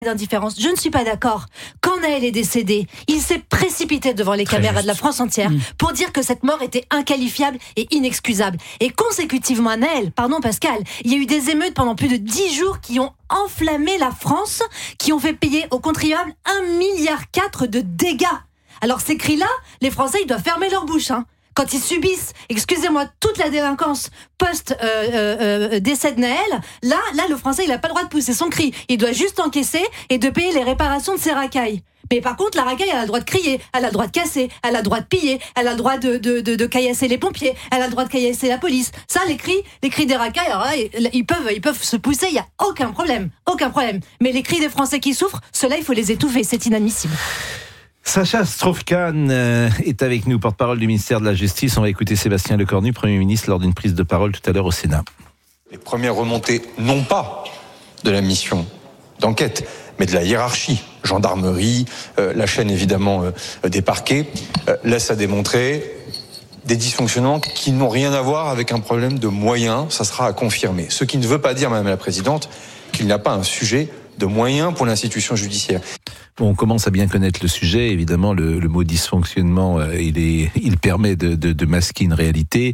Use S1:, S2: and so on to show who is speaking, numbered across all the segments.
S1: d'indifférence. Je ne suis pas d'accord. Quand Naël est décédé, il s'est précipité devant les caméras de la France entière pour dire que cette mort était inqualifiable et inexcusable. Et consécutivement à Naël, pardon Pascal, il y a eu des émeutes pendant plus de 10 jours qui ont enflammé la France, qui ont fait payer aux contribuables 1,4 milliard de dégâts. Alors ces cris-là, les Français, ils doivent fermer leur bouche, hein. Quand ils subissent, excusez-moi, toute la délinquance post-décès de Naël, là, le Français, il n'a pas le droit de pousser son cri. Il doit juste encaisser et de payer les réparations de ses racailles. Mais par contre, la racaille, elle a le droit de crier, elle a le droit de casser, elle a le droit de piller, elle a le droit de caillasser les pompiers, elle a le droit de caillasser la police. Ça, les cris des racailles, alors là, ils peuvent se pousser, il n'y a aucun problème. Mais les cris des Français qui souffrent, ceux-là, il faut les étouffer, c'est inadmissible.
S2: Sacha Strauss-Kahn est avec nous, porte-parole du ministère de la Justice. On va écouter Sébastien Lecornu, Premier ministre, lors d'une prise de parole tout à l'heure au Sénat.
S3: Les premières remontées, non pas de la mission d'enquête, mais de la hiérarchie, gendarmerie, la chaîne évidemment des parquets, laissent à démontrer des dysfonctionnements qui n'ont rien à voir avec un problème de moyens, ça sera à confirmer. Ce qui ne veut pas dire, Madame la Présidente, qu'il n'y a pas un sujet de moyens pour l'institution judiciaire.
S2: Bon, on commence à bien connaître le sujet. Évidemment, le mot dysfonctionnement, il permet de masquer une réalité.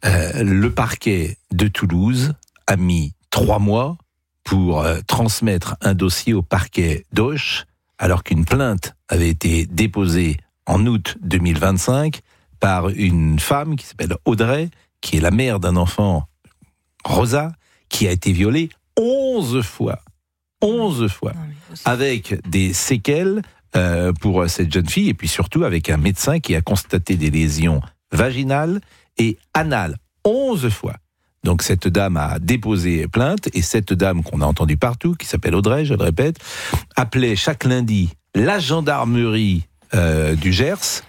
S2: Le parquet de Toulouse a mis 3 mois pour transmettre un dossier au parquet d'Auch, alors qu'une plainte avait été déposée en août 2025 par une femme qui s'appelle Audrey, qui est la mère d'un enfant, Rosa, qui a été violée 11 fois. 11 fois, avec des séquelles pour cette jeune fille, et puis surtout avec un médecin qui a constaté des lésions vaginales et anales. 11 fois. Donc cette dame a déposé plainte, et cette dame qu'on a entendue partout, qui s'appelle Audrey, je le répète, appelait chaque lundi la gendarmerie du Gers,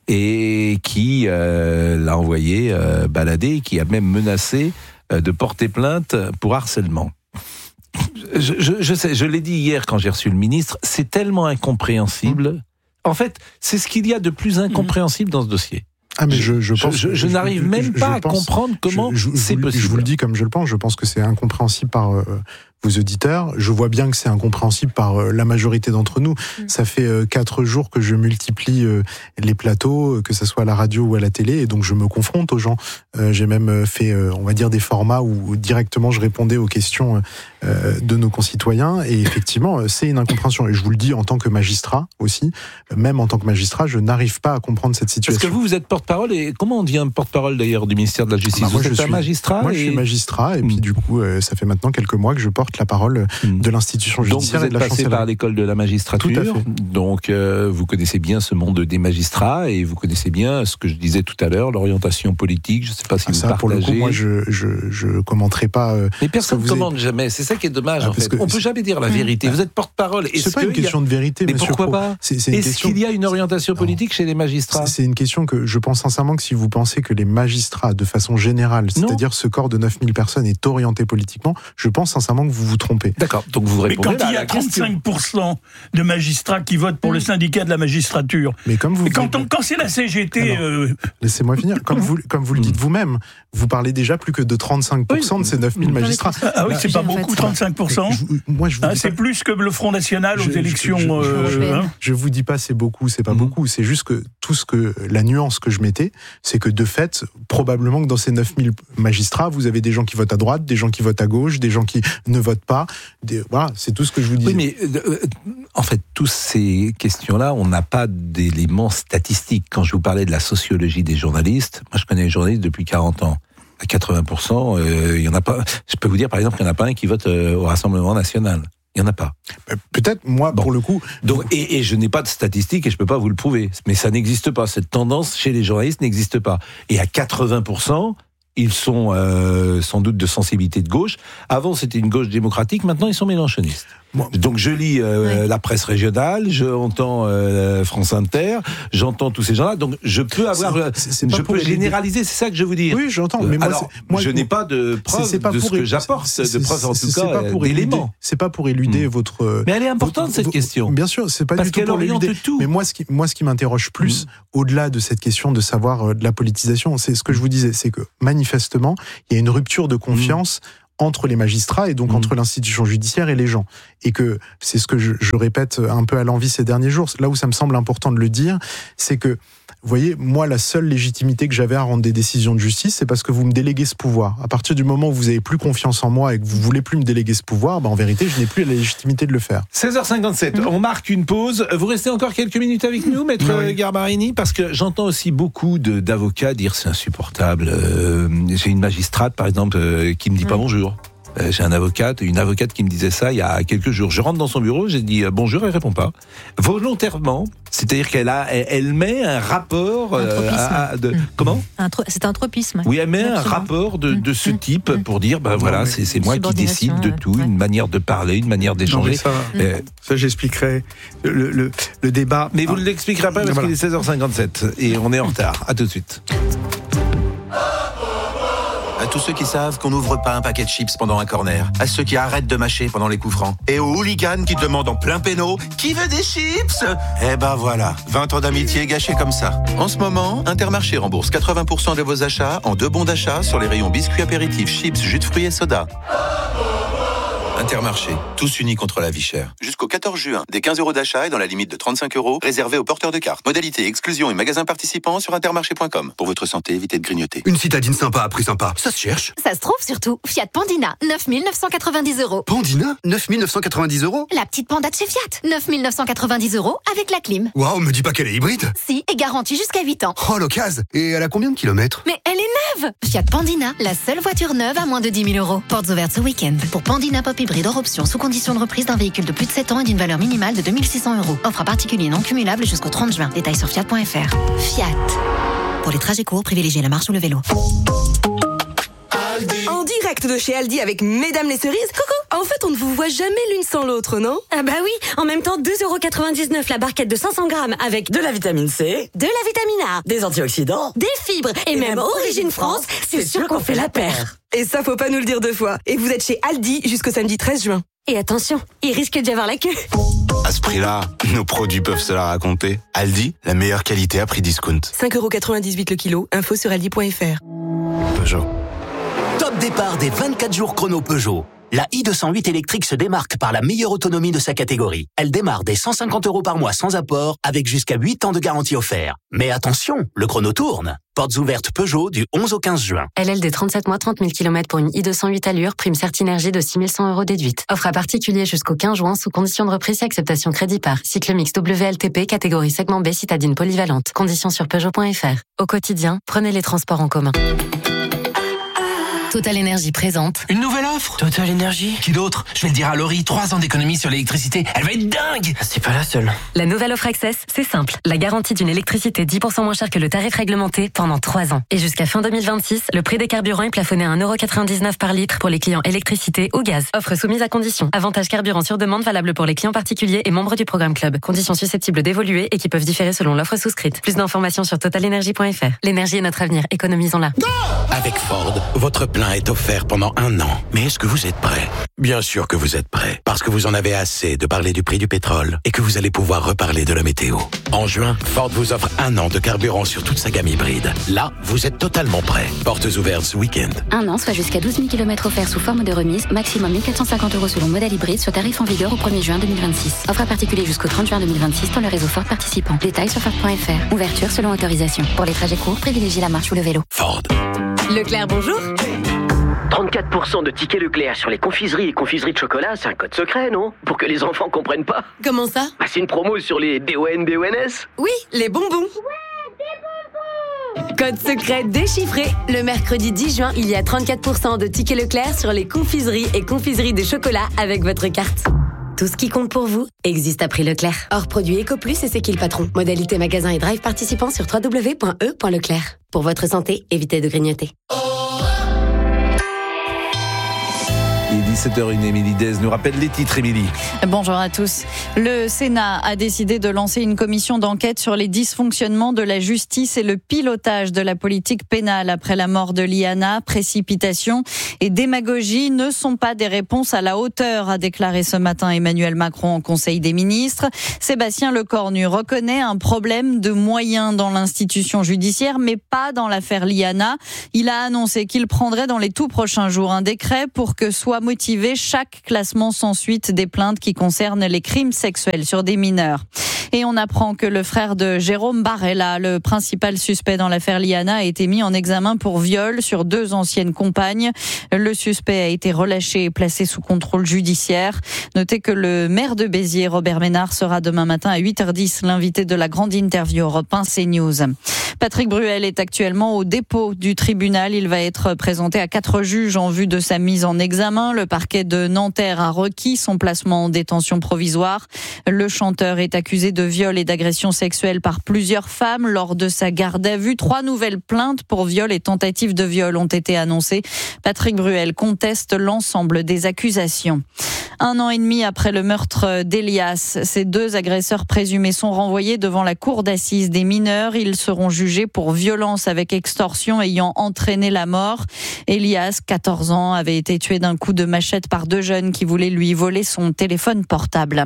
S2: et qui l'a envoyé balader, qui a même menacé de porter plainte pour harcèlement. Je sais, je l'ai dit hier quand j'ai reçu le ministre, c'est tellement incompréhensible. En fait, c'est ce qu'il y a de plus incompréhensible dans ce dossier.
S4: Ah mais je
S2: n'arrive même pas à comprendre comment c'est possible.
S4: Je vous le dis comme je le pense, je pense que c'est incompréhensible par vos auditeurs. Je vois bien que c'est incompréhensible par la majorité d'entre nous. Ça fait 4 jours que je multiplie les plateaux, que ce soit à la radio ou à la télé, et donc je me confronte aux gens. J'ai même fait, on va dire, des formats où directement je répondais aux questions de nos concitoyens, et effectivement, c'est une incompréhension. Et je vous le dis en tant que magistrat aussi, même en tant que magistrat, je n'arrive pas à comprendre cette situation.
S2: Parce que vous êtes porte-parole, et comment on devient porte-parole d'ailleurs du ministère de la Justice? Vous êtes un magistrat?
S4: Moi, je suis magistrat, et puis du coup, ça fait maintenant quelques mois que je porte la parole de l'institution judiciaire.
S2: Donc vous êtes passé par l'école de la magistrature.
S4: Tout à fait.
S2: Donc vous connaissez bien ce monde des magistrats, et vous connaissez bien ce que je disais tout à l'heure, l'orientation politique. Je ne sais pas si vous partagez.
S4: Pour le coup, moi, je commenterai pas.
S2: Mais personne ne commande jamais. C'est ça qui est dommage, en fait. On peut jamais dire la vérité. Vous êtes porte-parole.
S4: C'est pas une question de vérité,
S2: mais pourquoi pas? Est-ce qu'il y a une orientation politique chez les magistrats?
S4: C'est une question que je pense sincèrement que si vous pensez que les magistrats, de façon générale, c'est-à-dire ce corps de 9000 personnes, est orienté politiquement, je pense sincèrement que vous vous trompez.
S2: D'accord, donc vous répondez à la question.
S5: Mais quand il y a 35% de magistrats qui votent pour le syndicat de la magistrature,
S4: mais comme vous
S5: quand c'est la CGT...
S4: Laissez-moi finir. Comme vous le dites vous-même, vous parlez déjà plus que de 35% de ces 9000 magistrats.
S5: Ah oui, c'est pas beaucoup, 35%. C'est plus que le Front National aux élections...
S4: Je vous dis pas c'est beaucoup, c'est pas beaucoup, c'est juste que la nuance que je mettais, c'est que de fait, probablement que dans ces 9000 magistrats, vous avez des gens qui votent à droite, des gens qui votent à gauche, des gens qui ne votent pas. Voilà, c'est tout ce que je vous dis.
S2: Oui, mais en fait, toutes ces questions-là, on n'a pas d'éléments statistiques. Quand je vous parlais de la sociologie des journalistes, moi je connais les journalistes depuis 40 ans. À 80%, il y en a pas. Je peux vous dire, par exemple, qu'il n'y en a pas un qui vote au Rassemblement National. Il n'y en a pas.
S4: Peut-être, moi, pour le coup...
S2: Donc, et je n'ai pas de statistiques et je ne peux pas vous le prouver. Mais ça n'existe pas. Cette tendance chez les journalistes n'existe pas. Et à 80%, ils sont sans doute de sensibilité de gauche. Avant, c'était une gauche démocratique. Maintenant, ils sont mélenchonistes. Donc je lis la presse régionale, j'entends France Inter, j'entends tous ces gens-là. Donc je peux avoir, je peux généraliser. C'est ça que je veux dire.
S4: Oui, j'entends. Mais
S2: moi, je n'ai pas de preuves de ce que j'apporte, de preuves en tout cas d'éléments.
S4: C'est pas pour éluder votre.
S2: Mais elle est importante cette question.
S4: Bien sûr, c'est pas du tout pour l'éluder. Mais moi, ce qui m'interroge plus, au-delà de cette question de savoir de la politisation, c'est ce que je vous disais, c'est que manifestement, il y a une rupture de confiance entre les magistrats et donc entre l'institution judiciaire et les gens. Et que c'est ce que je répète un peu à l'envi ces derniers jours. Là où ça me semble important de le dire, c'est que, vous voyez, moi, la seule légitimité que j'avais à rendre des décisions de justice, c'est parce que vous me déléguez ce pouvoir. À partir du moment où vous avez plus confiance en moi et que vous voulez plus me déléguer ce pouvoir, en vérité, je n'ai plus la légitimité de le faire.
S2: 16h57, on marque une pause. Vous restez encore quelques minutes avec nous, Maître Garbarini, parce que j'entends aussi beaucoup d'avocats dire c'est insupportable. J'ai une magistrate, par exemple, qui me dit pas bonjour. J'ai une avocate qui me disait ça il y a quelques jours. Je rentre dans son bureau, j'ai dit bonjour, elle répond pas. Volontairement, c'est-à-dire elle met un rapport comment ?
S1: C'est un tropisme.
S2: Oui, elle met un rapport de ce type pour dire voilà, c'est moi qui décide de tout, une manière de parler, une manière d'échanger.
S5: Ça j'expliquerai le débat.
S2: Mais vous ne l'expliquerez pas parce qu'il est 16h57 et on est en retard. À tout de suite.
S6: À tous ceux qui savent qu'on n'ouvre pas un paquet de chips pendant un corner. À ceux qui arrêtent de mâcher pendant les coups francs. Et aux hooligans qui demandent en plein péno « Qui veut des chips ?» Eh ben voilà, 20 ans d'amitié gâchés comme ça. En ce moment, Intermarché rembourse 80% de vos achats en 2 bons d'achat sur les rayons biscuits apéritifs, chips, jus de fruits et soda. Intermarché, tous unis contre la vie chère. Jusqu'au 14 juin, des 15 € d'achat et dans la limite de 35 € réservés aux porteurs de cartes. Modalité, exclusion et magasins participants sur intermarché.com. Pour votre santé, évitez de grignoter.
S7: Une citadine sympa à prix sympa, ça se cherche.
S8: Ça se trouve surtout. Fiat Pandina, 9 990 €.
S7: Pandina, 9 990 €.
S8: La petite panda de chez Fiat, 9 990 € avec la clim.
S7: Waouh, me dis pas qu'elle est hybride.
S8: Si, et garantie jusqu'à 8 ans.
S7: Oh, l'occasion. Et elle a combien de kilomètres?
S8: Mais elle est neuve. Fiat Pandina, la seule voiture neuve à moins de 10 000 €. Portes ouvertes ce week-end. Pour Pandina Pop Hybride hors option, sous condition de reprise d'un véhicule de plus de 7 ans et d'une valeur minimale de 2 600 €. Offre à particulier non cumulable jusqu'au 30 juin. Détails sur fiat.fr. Fiat. Pour les trajets courts, privilégiez la marche ou le vélo.
S9: En direct de chez Aldi avec Mesdames les Cerises. Coucou. En fait, on ne vous voit jamais l'une sans l'autre, non?
S10: Ah bah oui. En même temps, 2,99 € la barquette de 500 grammes avec
S9: de la vitamine C,
S10: de la vitamine A,
S9: des antioxydants,
S10: des fibres et même Origine France. C'est sûr qu'on fait la paire.
S9: Et ça, faut pas nous le dire 2 fois. Et vous êtes chez Aldi jusqu'au samedi 13 juin.
S10: Et attention, il risque d'y avoir la queue.
S6: À ce prix-là, nos produits peuvent se la raconter. Aldi, la meilleure qualité à prix discount.
S9: 5,98 € le kilo. Info sur aldi.fr.
S6: Peugeot.
S11: Top départ des 24 jours chrono Peugeot. La i208 électrique se démarque par la meilleure autonomie de sa catégorie. Elle démarre dès 150 € par mois sans apport, avec jusqu'à 8 ans de garantie offerte. Mais attention, le chrono tourne. Portes ouvertes Peugeot du 11 au 15 juin.
S12: LLD 37 mois, 30 000 km pour une i208 allure, prime Certinergie de 6 100 € déduite. Offre à particulier jusqu'au 15 juin sous condition de reprise et acceptation crédit par. Cycle mix WLTP, catégorie segment B, citadine polyvalente. Conditions sur Peugeot.fr. Au quotidien, prenez les transports en commun.
S13: Total Énergie présente.
S14: Une nouvelle offre Total Énergie. Qui d'autre? Je vais le dire à Laurie, 3 ans d'économie sur l'électricité. Elle va être dingue. C'est pas la seule.
S12: La nouvelle offre Access, c'est simple. La garantie d'une électricité 10% moins chère que le tarif réglementé pendant 3 ans. Et jusqu'à fin 2026, le prix des carburants est plafonné à 1,99 € par litre pour les clients électricité ou gaz. Offre soumise à conditions. Avantage carburant sur demande valable pour les clients particuliers et membres du programme Club. Conditions susceptibles d'évoluer et qui peuvent différer selon l'offre souscrite. Plus d'informations sur totalenergie.fr. L'énergie est notre avenir. Économisons-la.
S15: Avec Ford, votre plein est offert pendant 1 an. Mais est-ce que vous êtes prêt? Bien sûr que vous êtes prêt. Parce que vous en avez assez de parler du prix du pétrole et que vous allez pouvoir reparler de la météo. En juin, Ford vous offre 1 an de carburant sur toute sa gamme hybride. Là, vous êtes totalement prêt. Portes ouvertes ce week-end.
S12: 1 an, soit jusqu'à 12 000 km offerts sous forme de remise, maximum 1 450 € selon modèle hybride sur tarif en vigueur au 1er juin 2026. Offre à particulier jusqu'au 30 juin 2026 dans le réseau Ford participant. Détails sur Ford.fr. Ouverture selon autorisation. Pour les trajets courts, privilégiez la marche ou le vélo.
S15: Ford.
S10: Leclerc, bonjour.
S16: 34% de tickets Leclerc sur les confiseries et confiseries de chocolat, c'est un code secret, non? Pour que les enfants comprennent pas.
S10: Comment ça?
S16: Bah, c'est une promo sur les DON-BONS.
S10: Oui, les bonbons. Code secret déchiffré. Le mercredi 10 juin, il y a 34% de tickets Leclerc sur les confiseries et confiseries de chocolat avec votre carte. Tout ce qui compte pour vous existe à prix Leclerc. Hors produit EcoPlus et c'est qui le patron? Modalité magasin et drive participants sur www.e.leclerc. Pour votre santé, évitez de grignoter.
S2: Il est 17h01, Émilie Dez nous rappelle les titres, Émilie.
S13: Bonjour à tous. Le Sénat a décidé de lancer une commission d'enquête sur les dysfonctionnements de la justice et le pilotage de la politique pénale après la mort de Liana. Précipitation et démagogie ne sont pas des réponses à la hauteur, a déclaré ce matin Emmanuel Macron en Conseil des ministres. Sébastien Lecornu reconnaît un problème de moyens dans l'institution judiciaire, mais pas dans l'affaire Liana. Il a annoncé qu'il prendrait dans les tout prochains jours un décret pour que soit motiver chaque classement sans suite des plaintes qui concernent les crimes sexuels sur des mineurs. Et on apprend que le frère de Jérôme Barella, le principal suspect dans l'affaire Liana, a été mis en examen pour viol sur 2 anciennes compagnes. Le suspect a été relâché et placé sous contrôle judiciaire. Notez que le maire de Béziers, Robert Ménard, sera demain matin à 8h10 l'invité de la grande interview Europe 1 CNews. Patrick Bruel est actuellement au dépôt du tribunal. Il va être présenté à 4 juges en vue de sa mise en examen. Le parquet de Nanterre a requis son placement en détention provisoire. Le chanteur est accusé de viol et d'agression sexuelle par plusieurs femmes lors de sa garde à vue. 3 nouvelles plaintes pour viol et tentative de viol ont été annoncées. Patrick Bruel conteste l'ensemble des accusations. 1 an et demi après le meurtre d'Elias, ces 2 agresseurs présumés sont renvoyés devant la cour d'assises des mineurs. Ils seront jugés pour violence avec extorsion ayant entraîné la mort. Elias, 14 ans, avait été tué d'un coup de machette par 2 jeunes qui voulaient lui voler son téléphone portable.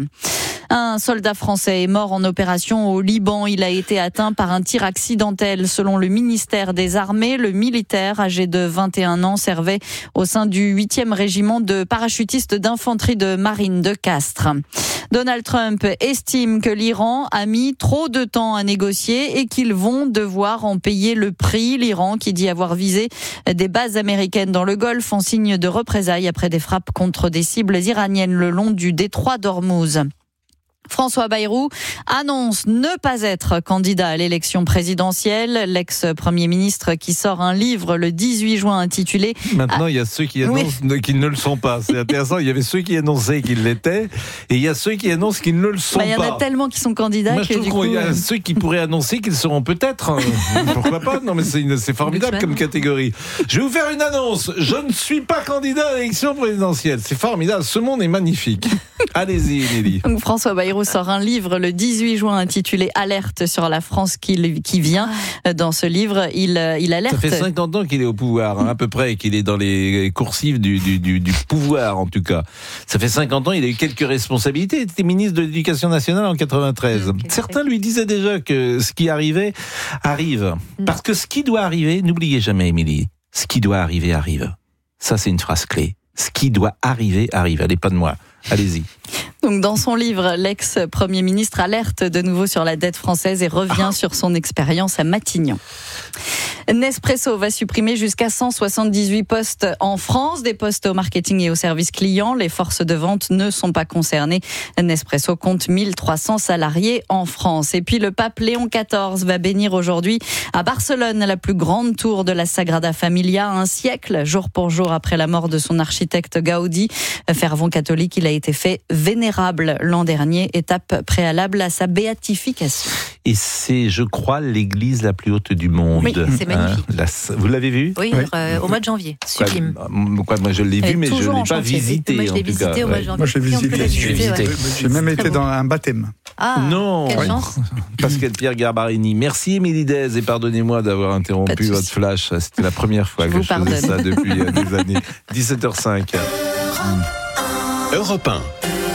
S13: Un soldat français est mort en opération au Liban. Il a été atteint par un tir accidentel. Selon le ministère des Armées, le militaire âgé de 21 ans servait au sein du 8e régiment de parachutistes d'infanterie de marine de Castres. Donald Trump estime que l'Iran a mis trop de temps à négocier et qu'ils vont devoir en payer le prix. L'Iran qui dit avoir visé des bases américaines dans le Golfe en signe de représailles après des frappes contre des cibles iraniennes le long du détroit d'Ormuz. François Bayrou annonce ne pas être candidat à l'élection présidentielle. L'ex-premier ministre qui sort un livre le 18 juin intitulé...
S2: Maintenant, il y a ceux qui annoncent qu'ils ne le sont pas. C'est intéressant. Il y avait ceux qui annonçaient qu'ils l'étaient et il y a ceux qui annoncent qu'ils ne le sont pas.
S13: Il y en a tellement qui sont candidats.
S2: Moi, je trouve qu'il y a ceux qui pourraient annoncer qu'ils seront peut-être. Pourquoi pas? Non, mais c'est formidable comme catégorie. Je vais vous faire une annonce. Je ne suis pas candidat à l'élection présidentielle. C'est formidable. Ce monde est magnifique. Allez-y, Nelly.
S13: Donc, François Bayrou sort un livre le 18 juin intitulé Alerte sur la France qui vient. Dans ce livre, il alerte.
S2: Ça fait 50 ans qu'il est au pouvoir, à peu près, qu'il est dans les coursives du pouvoir, en tout cas. Ça fait 50 ans, il a eu quelques responsabilités. Il était ministre de l'Éducation nationale en 93. Certains lui disaient déjà que ce qui arrivait, arrive. Parce que ce qui doit arriver, n'oubliez jamais, Émilie, ce qui doit arriver, arrive. Ça, c'est une phrase clé. Ce qui doit arriver, arrive. Allez, pas de moi. Allez-y.
S13: Donc, dans son livre, l'ex-premier ministre alerte de nouveau sur la dette française et revient sur son expérience à Matignon. Nespresso va supprimer jusqu'à 178 postes en France, des postes au marketing et au service client. Les forces de vente ne sont pas concernées. Nespresso compte 1300 salariés en France. Et puis le pape Léon XIV va bénir aujourd'hui à Barcelone la plus grande tour de la Sagrada Familia, un siècle, jour pour jour après la mort de son architecte Gaudi. Fervent catholique, il a été fait vénérable l'an dernier, étape préalable à sa béatification.
S2: Et c'est, je crois, l'église la plus haute du monde.
S1: Oui, c'est magnifique.
S2: Vous l'avez vu?
S1: Oui, au mois de janvier. Sublime.
S2: Moi, je l'ai vu, mais je ne l'ai pas visité.
S1: Moi, je l'ai visité au mois de janvier.
S4: Moi, je l'ai visité. J'ai même été dans un baptême.
S1: Ah,
S2: non.
S1: Quelle chance.
S2: Pascal Pierre Garbarini. Merci, Émilie Dez, et pardonnez-moi d'avoir interrompu votre flash. C'était la première fois que je faisais ça depuis des années. 17h05.
S11: Europe 1.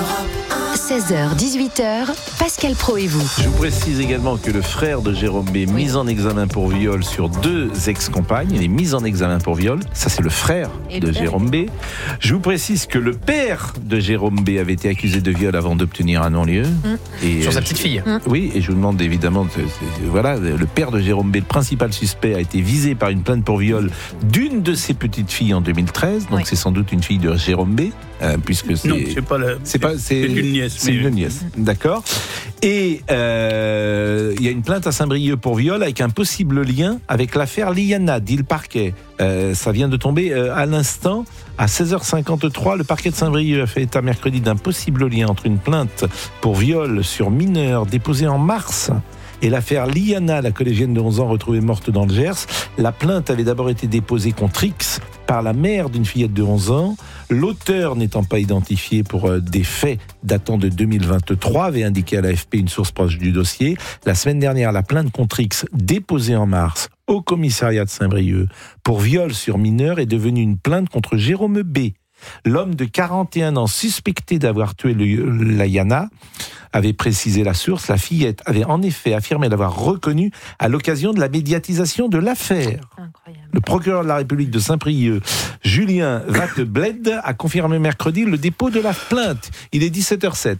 S8: 16h, 18h, Pascal Praud et vous.
S2: Je vous précise également que le frère de Jérôme B, mis en examen pour viol sur 2 ex-compagnes, il est mis en examen pour viol. Ça, c'est le frère de Jérôme B. Je vous précise que le père de Jérôme B avait été accusé de viol avant d'obtenir un non-lieu. Et
S14: sur sa petite fille.
S2: Oui, et je vous demande évidemment, voilà, le père de Jérôme B, le principal suspect, a été visé par une plainte pour viol d'une de ses petites filles en 2013. Donc c'est sans doute une fille de Jérôme B. Puisque c'est...
S5: Non, c'est une nièce.
S2: C'est une nièce, d'accord. Et il y a une plainte à Saint-Brieuc pour viol avec un possible lien avec l'affaire Liana, dit le parquet. Ça vient de tomber à l'instant, à 16h53. Le parquet de Saint-Brieuc a fait état mercredi d'un possible lien entre une plainte pour viol sur mineur déposée en mars Et l'affaire Liana, la collégienne de 11 ans retrouvée morte dans le Gers, la plainte avait d'abord été déposée contre X par la mère d'une fillette de 11 ans. L'auteur n'étant pas identifié pour des faits datant de 2023, avait indiqué à l'AFP une source proche du dossier. La semaine dernière, la plainte contre X, déposée en mars au commissariat de Saint-Brieuc pour viol sur mineur, est devenue une plainte contre Jérôme B. L'homme de 41 ans suspecté d'avoir tué Liana avait précisé la source. La fillette avait en effet affirmé l'avoir reconnu à l'occasion de la médiatisation de l'affaire. Incroyable. Le procureur de la République de Saint-Brieuc, Julien Vattebled, a confirmé mercredi le dépôt de la plainte. Il est 17h07.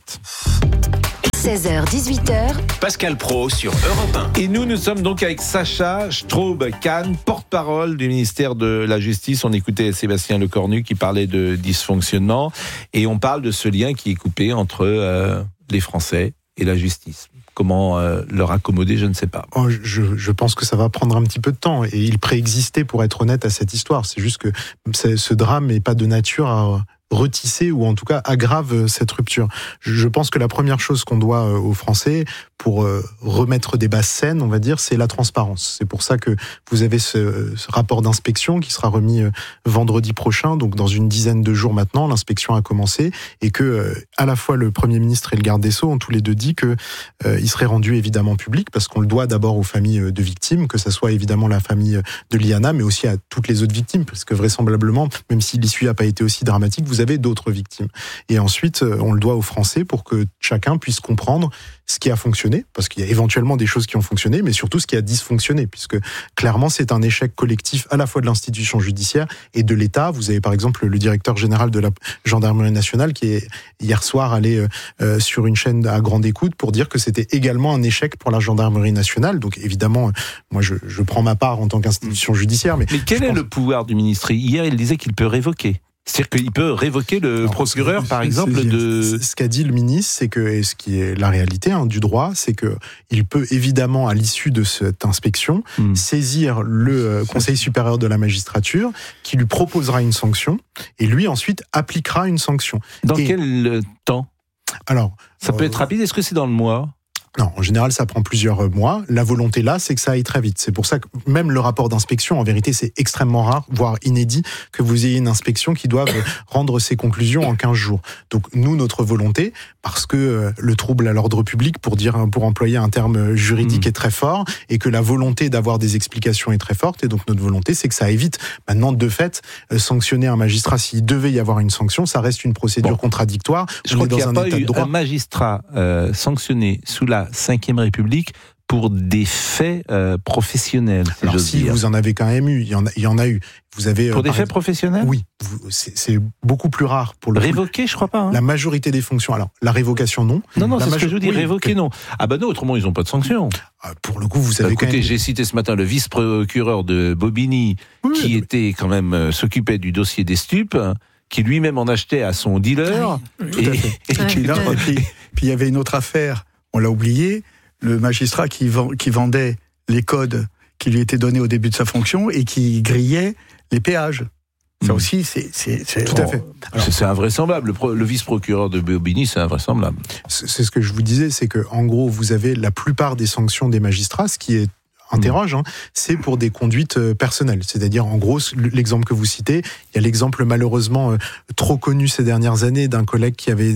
S8: 16h, 18h.
S14: Pascal Praud sur Europe 1.
S2: Et nous sommes donc avec Sacha Straub-Kahn, porte-parole du ministère de la Justice. On écoutait Sébastien Lecornu qui parlait de dysfonctionnement. Et on parle de ce lien qui est coupé entre les Français et la justice. Comment leur accommoder, je ne sais pas.
S4: Je pense que ça va prendre un petit peu de temps. Et il préexistait, pour être honnête, à cette histoire. C'est juste que ce drame n'est pas de nature à retisser ou en tout cas aggrave cette rupture. Je pense que la première chose qu'on doit aux Français pour remettre des bases saines, on va dire, c'est la transparence. C'est pour ça que vous avez ce rapport d'inspection qui sera remis vendredi prochain, donc dans une dizaine de jours maintenant. L'inspection a commencé et que à la fois le Premier ministre et le garde des Sceaux ont tous les deux dit que il serait rendu évidemment public, parce qu'on le doit d'abord aux familles de victimes, que ça soit évidemment la famille de Liana, mais aussi à toutes les autres victimes, parce que vraisemblablement, même si l'issue n'a pas été aussi dramatique, vous avez d'autres victimes. Et ensuite, on le doit aux Français pour que chacun puisse comprendre ce qui a fonctionné, parce qu'il y a éventuellement des choses qui ont fonctionné, mais surtout ce qui a dysfonctionné, puisque clairement c'est un échec collectif à la fois de l'institution judiciaire et de l'État. Vous avez par exemple le directeur général de la gendarmerie nationale qui est hier soir allé sur une chaîne à grande écoute pour dire que c'était également un échec pour la gendarmerie nationale. Donc évidemment, moi je prends ma part en tant qu'institution judiciaire. Mais
S2: quel est le pouvoir du ministre ? Hier, il disait qu'il peut révoquer. C'est-à-dire qu'il peut révoquer le procureur, par exemple,
S4: Ce qu'a dit le ministre, c'est que, et ce qui est la réalité du droit, c'est que il peut évidemment, à l'issue de cette inspection, saisir le Conseil supérieur de la magistrature, qui lui proposera une sanction, et lui ensuite appliquera une sanction.
S2: Dans quel temps ?
S4: Alors,
S2: ça peut être rapide. Est-ce que c'est dans le mois ?
S4: Non, en général, ça prend plusieurs mois. La volonté là, c'est que ça aille très vite. C'est pour ça que même le rapport d'inspection, en vérité, c'est extrêmement rare, voire inédit, que vous ayez une inspection qui doive rendre ses conclusions en 15 jours. Donc, nous, notre volonté, parce que le trouble à l'ordre public, pour employer un terme juridique, est très fort, et que la volonté d'avoir des explications est très forte, et donc notre volonté, c'est que ça aille vite. Maintenant, de fait, sanctionner un magistrat, s'il devait y avoir une sanction, ça reste une procédure contradictoire.
S2: Je crois qu'il n'y a pas eu un magistrat sanctionné sous la Ve République pour des faits professionnels.
S4: Alors si vous en avez quand même eu, il y en a eu. Vous avez
S2: pour des faits professionnels ?
S4: Oui, c'est beaucoup plus rare pour le
S2: révoquer, je crois pas.
S4: La majorité des fonctions. Alors la révocation non.
S2: Non, c'est ce que je vous dis. Révoquer non. Ah ben non, autrement ils n'ont pas de sanction.
S4: Pour le coup, vous savez quand même.
S2: J'ai cité ce matin le vice-procureur de Bobigny qui était quand même s'occupait du dossier des stupes, qui lui-même en achetait à son dealer.
S5: Puis il y avait une autre affaire. On l'a oublié, le magistrat qui vendait les codes qui lui étaient donnés au début de sa fonction et qui grillait les péages. Ça aussi, c'est
S4: tout à fait.
S2: Alors, c'est invraisemblable. Le vice-procureur de Bobigny, c'est invraisemblable.
S4: C'est ce que je vous disais, c'est que en gros, vous avez la plupart des sanctions des magistrats, ce qui est interroge, c'est pour des conduites personnelles. C'est-à-dire, en gros, l'exemple que vous citez, il y a l'exemple malheureusement trop connu ces dernières années d'un collègue qui avait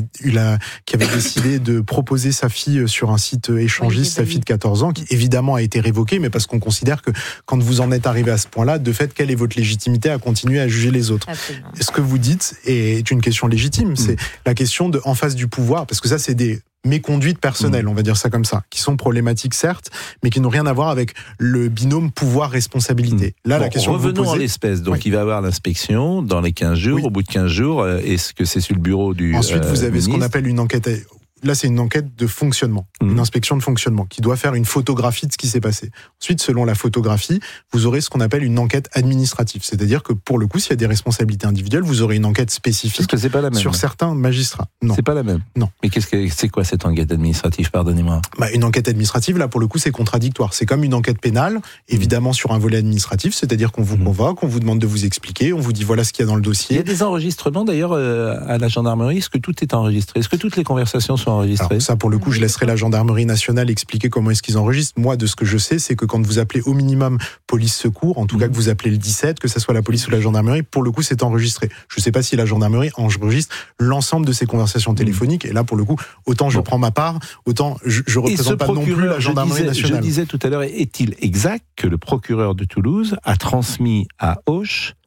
S4: décidé de proposer sa fille sur un site échangiste, sa fille de 14 ans, qui évidemment a été révoquée, mais parce qu'on considère que quand vous en êtes arrivé à ce point-là, de fait, quelle est votre légitimité à continuer à juger les autres ? Absolument. Ce que vous dites est une question légitime. C'est la question de, en face du pouvoir, parce que ça, c'est des méconduites personnelles, on va dire ça comme ça, qui sont problématiques certes, mais qui n'ont rien à voir avec le binôme pouvoir-responsabilité. Là, la question
S2: revenons
S4: que vous posez,
S2: en l'espèce. Donc, il va y avoir l'inspection dans les 15 jours. Au bout de 15 jours, est-ce que c'est sur le bureau du
S4: Ensuite, vous avez
S2: ministre ?
S4: ce qu'on appelle une enquête. Là, c'est une enquête de fonctionnement, une inspection de fonctionnement, qui doit faire une photographie de ce qui s'est passé. Ensuite, selon la photographie, vous aurez ce qu'on appelle une enquête administrative. C'est-à-dire que, pour le coup, s'il y a des responsabilités individuelles, vous aurez une enquête spécifique.
S2: Parce que c'est pas la même.
S4: Sur certains magistrats. Non.
S2: C'est pas la même.
S4: Non.
S2: Mais c'est quoi cette enquête administrative, pardonnez-moi ?
S4: Une enquête administrative, là, pour le coup, c'est contradictoire. C'est comme une enquête pénale, évidemment sur un volet administratif, c'est-à-dire qu'on vous convoque, on vous demande de vous expliquer, on vous dit voilà ce qu'il y a dans le dossier.
S2: Il y a des enregistrements, d'ailleurs, à la gendarmerie. Est-ce que tout est enregistré ? Est-ce que toutes les conversations sont enregistrées?
S4: Alors, ça, pour le coup, je laisserai la gendarmerie nationale expliquer comment est-ce qu'ils enregistrent. Moi, de ce que je sais, c'est que quand vous appelez au minimum police secours, en tout cas que vous appelez le 17, que ce soit la police ou la gendarmerie, pour le coup, c'est enregistré. Je ne sais pas si la gendarmerie enregistre l'ensemble de ces conversations téléphoniques. Et là, pour le coup, autant je prends ma part, autant je représente pas non plus la gendarmerie nationale.
S2: Je disais tout à l'heure, est-il exact que le procureur de Toulouse a transmis à Auch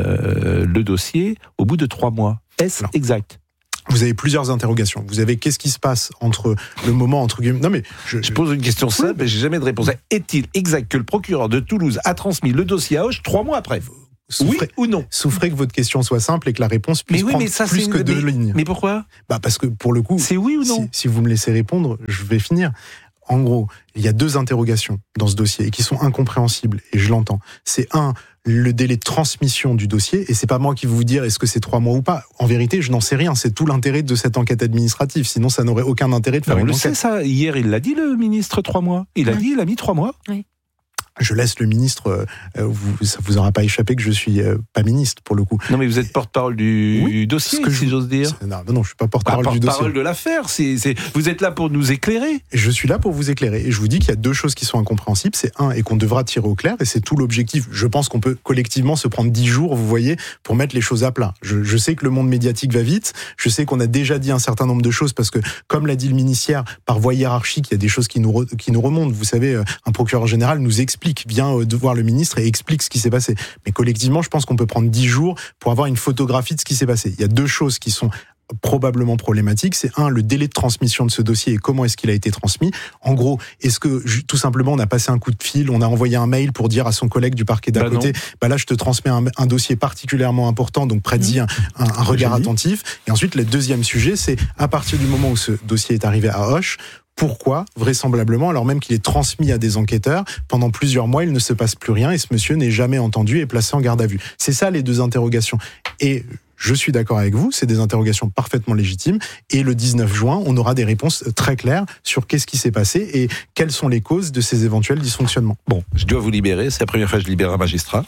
S2: le dossier au bout de 3 mois? Est-ce exact?
S4: Vous avez plusieurs interrogations. Vous avez qu'est-ce qui se passe entre le moment entre guillemets. Non mais
S2: je pose une question simple, mais j'ai jamais de réponse. Est-il exact que le procureur de Toulouse a transmis le dossier à Auch 3 mois après? Oui ou non?
S4: Souffrez que votre question soit simple et que la réponse puisse prendre plus que 2 lignes.
S2: Mais pourquoi?
S4: Parce que pour le coup,
S2: c'est oui ou non?
S4: Si vous me laissez répondre, je vais finir. En gros, il y a 2 interrogations dans ce dossier et qui sont incompréhensibles, et je l'entends. C'est le délai de transmission du dossier, et c'est pas moi qui vais vous dire est-ce que c'est 3 mois ou pas. En vérité, je n'en sais rien. C'est tout l'intérêt de cette enquête administrative. Sinon, ça n'aurait aucun intérêt de faire une enquête.
S2: On le sait ça. Hier, il l'a dit, le ministre, 3 mois. Il a dit, il a mis 3 mois.
S1: Oui.
S4: Je laisse le ministre, ça vous aura pas échappé que je suis pas ministre pour le coup.
S2: Non mais vous êtes porte-parole du dossier, si j'ose dire.
S4: Non, je suis pas porte-parole du dossier.
S2: Porte-parole de l'affaire, vous êtes là pour nous éclairer.
S4: Je suis là pour vous éclairer et je vous dis qu'il y a 2 choses qui sont incompréhensibles, c'est et qu'on devra tirer au clair, et c'est tout l'objectif. Je pense qu'on peut collectivement se prendre 10 jours, vous voyez, pour mettre les choses à plat. Je sais que le monde médiatique va vite, je sais qu'on a déjà dit un certain nombre de choses parce que, comme l'a dit le ministère, par voie hiérarchique, il y a des choses qui nous remontent. Vous savez, un procureur général nous explique bien de voir le ministre et explique ce qui s'est passé. Mais collectivement, je pense qu'on peut prendre 10 jours pour avoir une photographie de ce qui s'est passé. Il y a 2 choses qui sont probablement problématiques. C'est le délai de transmission de ce dossier et comment est-ce qu'il a été transmis. En gros, est-ce que tout simplement on a passé un coup de fil, on a envoyé un mail pour dire à son collègue du parquet d'à côté, là je te transmets un dossier particulièrement important, donc prête-y un regard attentif. Et ensuite, le deuxième sujet, c'est à partir du moment où ce dossier est arrivé à Auch, pourquoi, vraisemblablement, alors même qu'il est transmis à des enquêteurs, pendant plusieurs mois, il ne se passe plus rien et ce monsieur n'est jamais entendu et placé en garde à vue. C'est ça les 2 interrogations. Et je suis d'accord avec vous, c'est des interrogations parfaitement légitimes. Et le 19 juin, on aura des réponses très claires sur qu'est-ce qui s'est passé et quelles sont les causes de ces éventuels dysfonctionnements.
S2: Bon, je dois vous libérer. C'est la première fois que je libère un magistrat.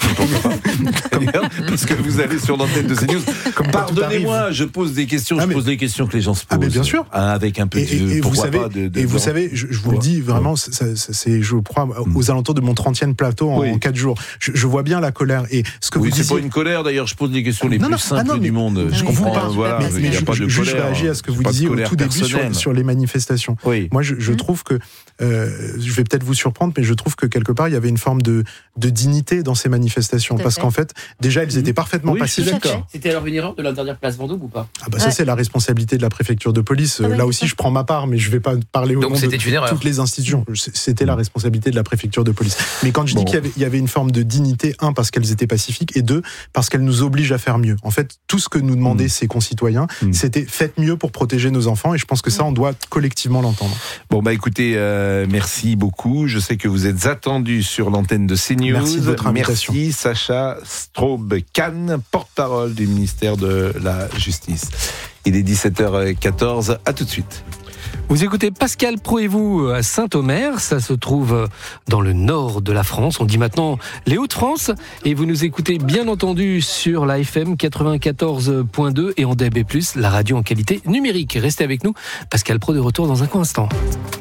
S2: Parce que vous allez sur l'antenne de CNews. Pardonnez-moi, je pose des questions. Je pose des questions que les gens se posent.
S4: Mais bien sûr.
S2: Avec un peu de
S4: pourquoi pas de. Et vous savez, je vous le dis vraiment, c'est, je crois, aux alentours de mon 30e plateau en 4 jours. Je vois bien la colère et ce que vous disiez.
S2: C'est pas une colère d'ailleurs. Je pose des questions les plus simples du monde. Je comprends. Voilà, il n'y a pas de colère.
S4: Je réagis à ce que vous disiez au tout début sur les manifestations.
S2: Oui.
S4: Moi, je trouve que je vais peut-être vous surprendre, mais je trouve que quelque part il y avait une forme de dignité dans ces manifestations, parce qu'en fait, déjà, elles étaient parfaitement pacifiques.
S17: C'était alors une erreur de l'interdire place Vendôme ou pas?
S4: Ça, c'est la responsabilité de la préfecture de police. Là aussi, je prends ma part, mais je vais pas parler au nom de toutes les institutions. C'était la responsabilité de la préfecture de police. Mais quand je dis qu'il y avait une forme de dignité, parce qu'elles étaient pacifiques, et 2, parce qu'elles nous obligent à faire mieux. En fait, tout ce que nous demandaient ces concitoyens, c'était faites mieux pour protéger nos enfants, et je pense que ça, on doit collectivement l'entendre.
S2: Bon, écoutez, merci beaucoup. Je sais que vous êtes attendu sur l'antenne de CNews.
S4: Merci de votre invitation.
S2: Merci Sacha Straub-Kahn, porte-parole du ministère de la Justice. Il est 17h14, à tout de suite.
S18: Vous écoutez Pascal Pro et vous à Saint-Omer, ça se trouve dans le nord de la France, on dit maintenant les Hauts-de-France, et vous nous écoutez bien entendu sur la FM 94.2 et en DAB+, la radio en qualité numérique. Restez avec nous, Pascal Pro de retour dans un court instant.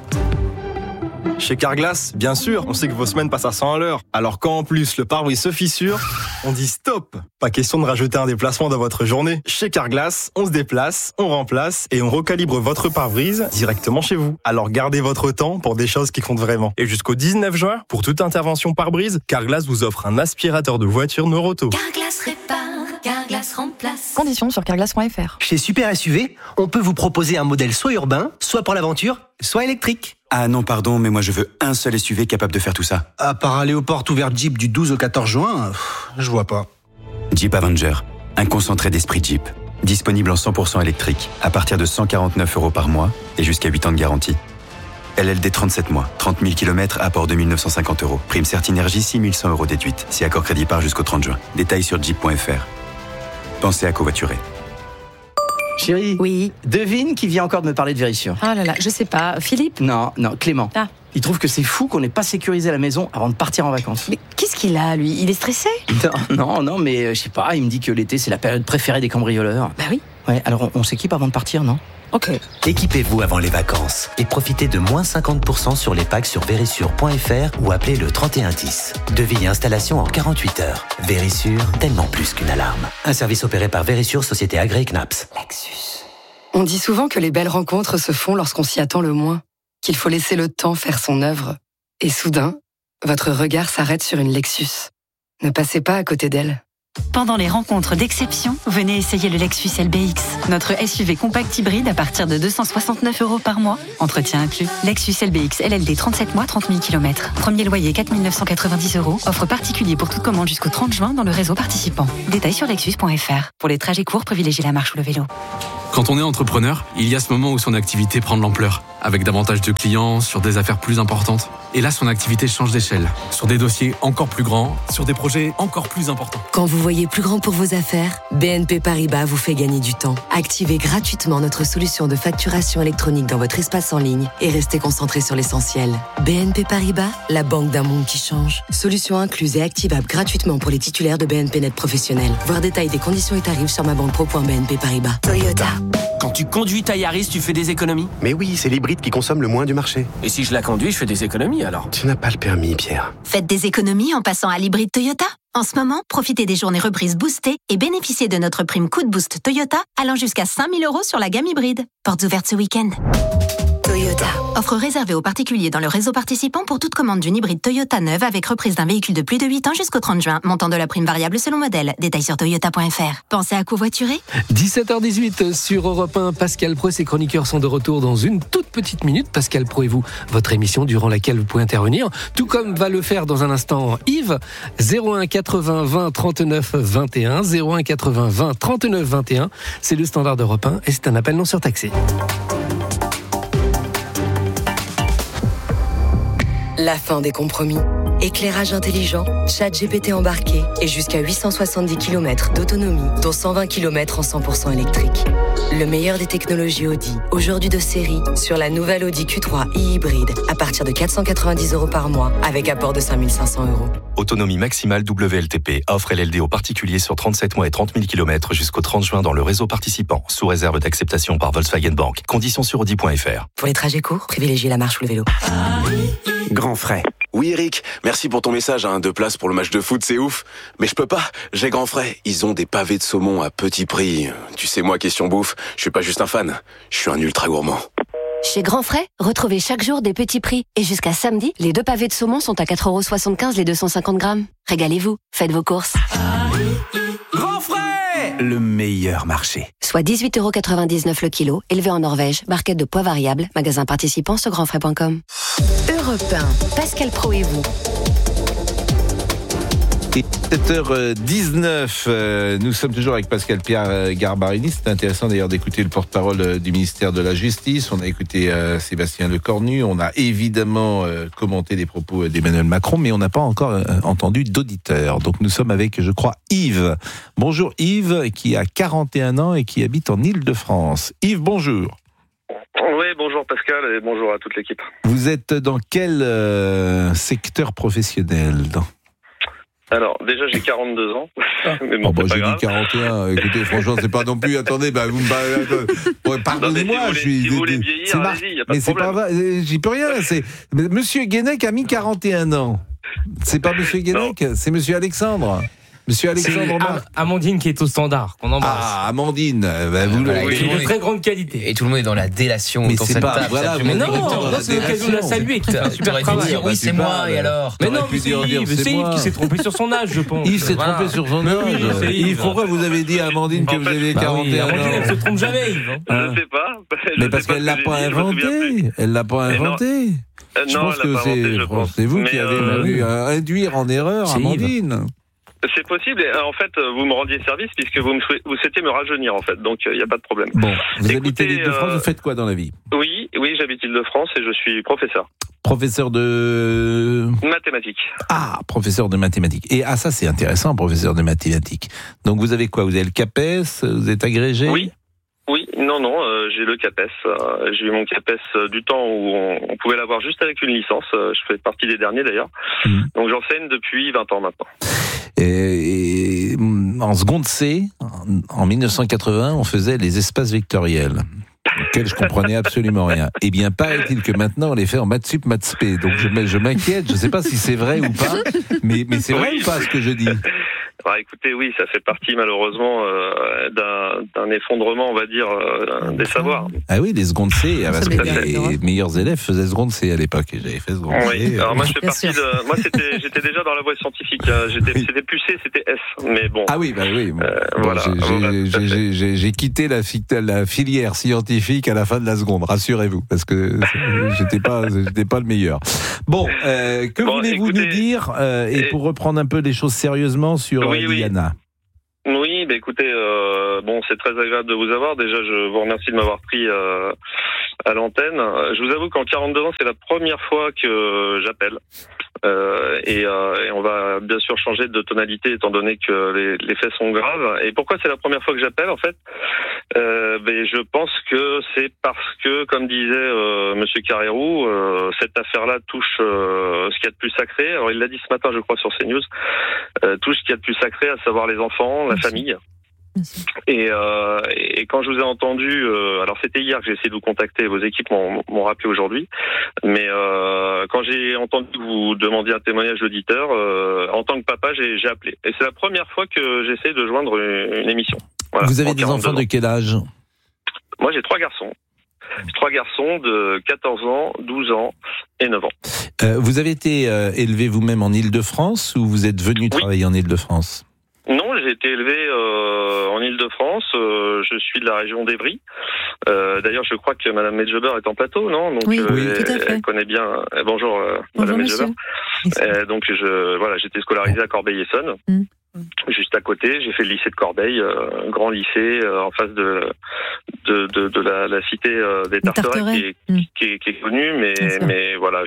S19: Chez Carglass, bien sûr, on sait que vos semaines passent à 100 à l'heure. Alors quand en plus le pare-brise se fissure, on dit stop. Pas question de rajouter un déplacement dans votre journée. Chez Carglass, on se déplace, on remplace et on recalibre votre pare-brise directement chez vous. Alors gardez votre temps pour des choses qui comptent vraiment. Et jusqu'au 19 juin, pour toute intervention pare-brise, Carglass vous offre un aspirateur de voiture Neuroto.
S20: Carglass répare, Carglass remplace.
S21: Conditions sur carglass.fr.
S22: Chez Super SUV, on peut vous proposer un modèle soit urbain, soit pour l'aventure, soit électrique.
S23: Ah non, pardon, mais moi je veux un seul SUV capable de faire tout ça.
S22: À part aller aux portes ouvertes Jeep du 12 au 14 juin, je vois pas.
S23: Jeep Avenger, un concentré d'esprit Jeep. Disponible en 100% électrique, à partir de 149 € par mois et jusqu'à 8 ans de garantie. LLD 37 mois, 30 000 km, apport 2 950 €. Prime Certinergie, 6 100 € déduite. Si accord crédit part jusqu'au 30 juin. Détails sur jeep.fr. Pensez à covoiturer.
S22: Chérie,
S21: oui.
S22: Devine qui vient encore de me parler de Vérissure.
S21: Ah là là, je sais pas. Philippe?
S22: Non, Clément.
S21: Ah.
S22: Il trouve que c'est fou qu'on n'ait pas sécurisé la maison avant de partir en vacances.
S21: Mais qu'est-ce qu'il a, lui? Il est stressé?
S22: Non, mais je sais pas, il me dit que l'été c'est la période préférée des cambrioleurs.
S21: Bah oui.
S22: Ouais, alors on s'équipe avant de partir, non?
S21: Ok.
S11: Équipez-vous avant les vacances et profitez de moins 50% sur les packs sur Verisure.fr ou appelez le 3110. Devis et installation en 48 heures. Verisure, tellement plus qu'une alarme. Un service opéré par Verisure, société agréée CNAPS.
S21: Lexus. On dit souvent que les belles rencontres se font lorsqu'on s'y attend le moins, qu'il faut laisser le temps faire son œuvre. Et soudain, votre regard s'arrête sur une Lexus. Ne passez pas à côté d'elle.
S3: Pendant les rencontres d'exception, venez essayer le Lexus LBX, notre SUV compact hybride à partir de 269 € par mois, entretien inclus. Lexus LBX LLD 37 mois, 30 000 km. Premier loyer 4 990 €. Offre particulier pour toute commande jusqu'au 30 juin dans le réseau participant. Détails sur lexus.fr. Pour les trajets courts, privilégiez la marche ou le vélo.
S7: Quand on est entrepreneur, il y a ce moment où son activité prend de l'ampleur, avec davantage de clients, sur des affaires plus importantes. Et là, son activité change d'échelle, sur des dossiers encore plus grands, sur des projets encore plus importants.
S9: Quand vous voyez plus grand pour vos affaires, BNP Paribas vous fait gagner du temps. Activez gratuitement notre solution de facturation électronique dans votre espace en ligne et restez concentré sur l'essentiel. BNP Paribas, la banque d'un monde qui change. Solution incluse et activable gratuitement pour les titulaires de BNP Net professionnels. Voir détail des conditions et tarifs sur mabanque.pro.bnp Paribas. Toyota.
S24: Quand tu conduis ta Yaris, tu fais des économies?
S25: Mais oui, c'est l'hybride qui consomme le moins du marché.
S24: Et si je la conduis, je fais des économies alors?
S25: Tu n'as pas le permis, Pierre.
S26: Faites des économies en passant à l'hybride Toyota. En ce moment, profitez des journées reprises boostées et bénéficiez de notre prime coup de boost Toyota allant jusqu'à 5 000 € sur la gamme hybride. Portes ouvertes ce week-end. Toyota. Offre réservée aux particuliers dans le réseau participant pour toute commande d'une hybride Toyota neuve avec reprise d'un véhicule de plus de 8 ans jusqu'au 30 juin. Montant de la prime variable selon modèle. Détails sur toyota.fr. Pensez à covoiturer.
S18: 17h18 sur Europe 1. Pascal Pro et ses chroniqueurs sont de retour dans une toute petite minute. Pascal Pro et vous, votre émission durant laquelle vous pouvez intervenir, tout comme va le faire dans un instant Yves. 01 80 20 39 21. 01 80 20 39 21. C'est le standard d'Europe 1 et c'est un appel non surtaxé.
S9: La fin des compromis. Éclairage intelligent, ChatGPT embarqué et jusqu'à 870 km d'autonomie, dont 120 km en 100% électrique. Le meilleur des technologies Audi, aujourd'hui de série, sur la nouvelle Audi Q3 e-hybride, à partir de 490 € par mois, avec apport de 5 500 €.
S23: Autonomie maximale WLTP. Offre LLD aux particuliers sur 37 mois et 30 000 km jusqu'au 30 juin dans le réseau participant, sous réserve d'acceptation par Volkswagen Bank. Conditions sur Audi.fr.
S9: Pour les trajets courts, privilégiez la marche ou le vélo.
S27: Grand frais. Oui Eric, merci pour ton message, 2 places pour le match de foot, c'est ouf. Mais je peux pas, j'ai Grand frais. Ils ont des pavés de saumon à petit prix. Tu sais moi, question bouffe, je suis pas juste un fan, je suis un ultra gourmand.
S28: Chez Grand Frais, retrouvez chaque jour des petits prix. Et jusqu'à samedi, les 2 pavés de saumon sont à 4,75 € les 250 grammes. Régalez-vous, faites vos courses.
S27: Grand frais, le meilleur marché.
S28: Soit 18,99 € le kilo, élevé en Norvège, barquette de poids variable, magasin participant sur grandfrais.com.
S9: Europe 1, Pascal Pro et vous.
S2: Et 7h19, nous sommes toujours avec Pascal Pierre Garbarini. C'est intéressant d'ailleurs d'écouter le porte-parole du ministère de la Justice. On a écouté Sébastien Lecornu. On a évidemment commenté les propos d'Emmanuel Macron, mais on n'a pas encore entendu d'auditeurs. Donc nous sommes avec, je crois, Yves. Bonjour Yves, qui a 41 ans et qui habite en Île-de-France. Yves, bonjour.
S29: Oui, bonjour Pascal et bonjour à toute l'équipe.
S2: Vous êtes dans quel secteur professionnel ?
S29: Alors, déjà, j'ai 42 ans. Mais bon, c'est pas
S2: j'ai
S29: grave.
S2: dit 41. Écoutez, franchement, c'est pas non plus. Attendez, vous me pardonnez-moi.
S29: Si vous voulez vieillir, allez-y, y a pas de problème.
S2: Mais c'est pas vrai. J'y peux rien. Monsieur Guénec a mis 41 ans. C'est pas Monsieur Guénec, c'est Monsieur Alexandre. Monsieur Alexandre
S17: Amandine qui est au standard, qu'on embrasse.
S2: Ah, Amandine, vous
S17: qui est de très grande qualité.
S30: Et tout le monde est dans la délation.
S2: Mais c'est pas, voilà,
S17: mais non, c'est l'occasion de la saluer, qui fait un super travail.
S30: Oui, c'est moi, et alors?
S17: Mais non, c'est Yves qui s'est trompé sur son âge, je pense.
S2: Yves s'est trompé sur son âge. Yves, pourquoi vous avez dit à Amandine que vous avez 41 ans?
S17: Amandine, elle se trompe jamais, Yves.
S29: Je sais pas.
S2: Mais parce qu'elle l'a pas inventé. Elle l'a pas inventé. Je pense que c'est vous qui avez voulu induire en erreur Amandine.
S29: C'est possible, et en fait, vous me rendiez service puisque vous souhaitiez me rajeunir, en fait, donc il n'y a pas de problème.
S2: Bon, vous habitez l'Île-de-France, vous faites quoi dans la vie ?
S29: Oui, j'habite l'Île-de-France et je suis professeur.
S2: Professeur de...
S29: mathématiques.
S2: Ah, professeur de mathématiques. Et ça c'est intéressant, professeur de mathématiques. Donc vous avez quoi ? Vous avez le CAPES ? Vous êtes agrégé ?
S29: Oui, non, j'ai le CAPES. J'ai eu mon CAPES du temps où on pouvait l'avoir juste avec une licence. Je fais partie des derniers d'ailleurs. Donc j'enseigne depuis 20 ans maintenant.
S2: Et en seconde C, en 1980, on faisait les espaces vectoriels. auxquelles je comprenais absolument rien. Eh bien, paraît-il que maintenant on les fait en maths sup, maths spé. Donc je m'inquiète, je ne sais pas si c'est vrai ou pas, mais c'est vrai ou pas ce que je dis?
S29: Écoutez, oui, ça fait partie malheureusement d'un effondrement, on va dire, des savoirs.
S2: Ah oui, les secondes C, parce que les meilleurs élèves faisaient seconde C à l'époque, et j'avais fait seconde C.
S29: Oui, alors moi je fais partie de... Moi j'étais déjà dans la voie scientifique, c'était plus C, c'était S, mais bon.
S2: Ah oui, oui.
S29: Voilà.
S2: J'ai quitté la filière scientifique à la fin de la seconde, rassurez-vous, parce que j'étais pas le meilleur. Bon, que voulez-vous nous dire, et pour reprendre un peu les choses sérieusement sur Diana?
S29: Oui, écoutez, c'est très agréable de vous avoir. Déjà, je vous remercie de m'avoir pris à l'antenne. Je vous avoue qu'en 42 ans, c'est la première fois que j'appelle. Et on va bien sûr changer de tonalité étant donné que les faits sont graves. Et pourquoi c'est la première fois que j'appelle, en fait? Je pense que c'est parce que, comme disait Monsieur Carrérou, cette affaire-là touche ce qu'il y a de plus sacré. Alors il l'a dit ce matin, je crois, sur CNews, touche ce qu'il y a de plus sacré, à savoir les enfants, la famille. Et quand je vous ai entendu, alors c'était hier que j'ai essayé de vous contacter, vos équipes m'ont rappelé aujourd'hui, mais quand j'ai entendu que vous demandiez un témoignage d'auditeur, en tant que papa, j'ai appelé. Et c'est la première fois que j'essaie de joindre une émission. Voilà,
S2: vous avez des enfants de quel âge?
S29: Moi, j'ai 3 garçons. J'ai 3 garçons de 14 ans, 12 ans et 9 ans.
S2: Vous avez été élevé vous-même en Île-de-France ou vous êtes venu travailler en Île-de-France?
S29: Non, j'ai été élevé en Île-de-France. Je suis de la région d'Évry. D'ailleurs, je crois que Madame Medjeber est en plateau, non? Donc,
S1: oui, tout à fait.
S29: Elle connaît bien. Bonjour, Madame Medjeber. Donc, j'étais scolarisé à Corbeil-Essonnes. Juste à côté, j'ai fait le lycée de Corbeil, grand lycée en face de la cité des Tarterets qui est connue, mais voilà,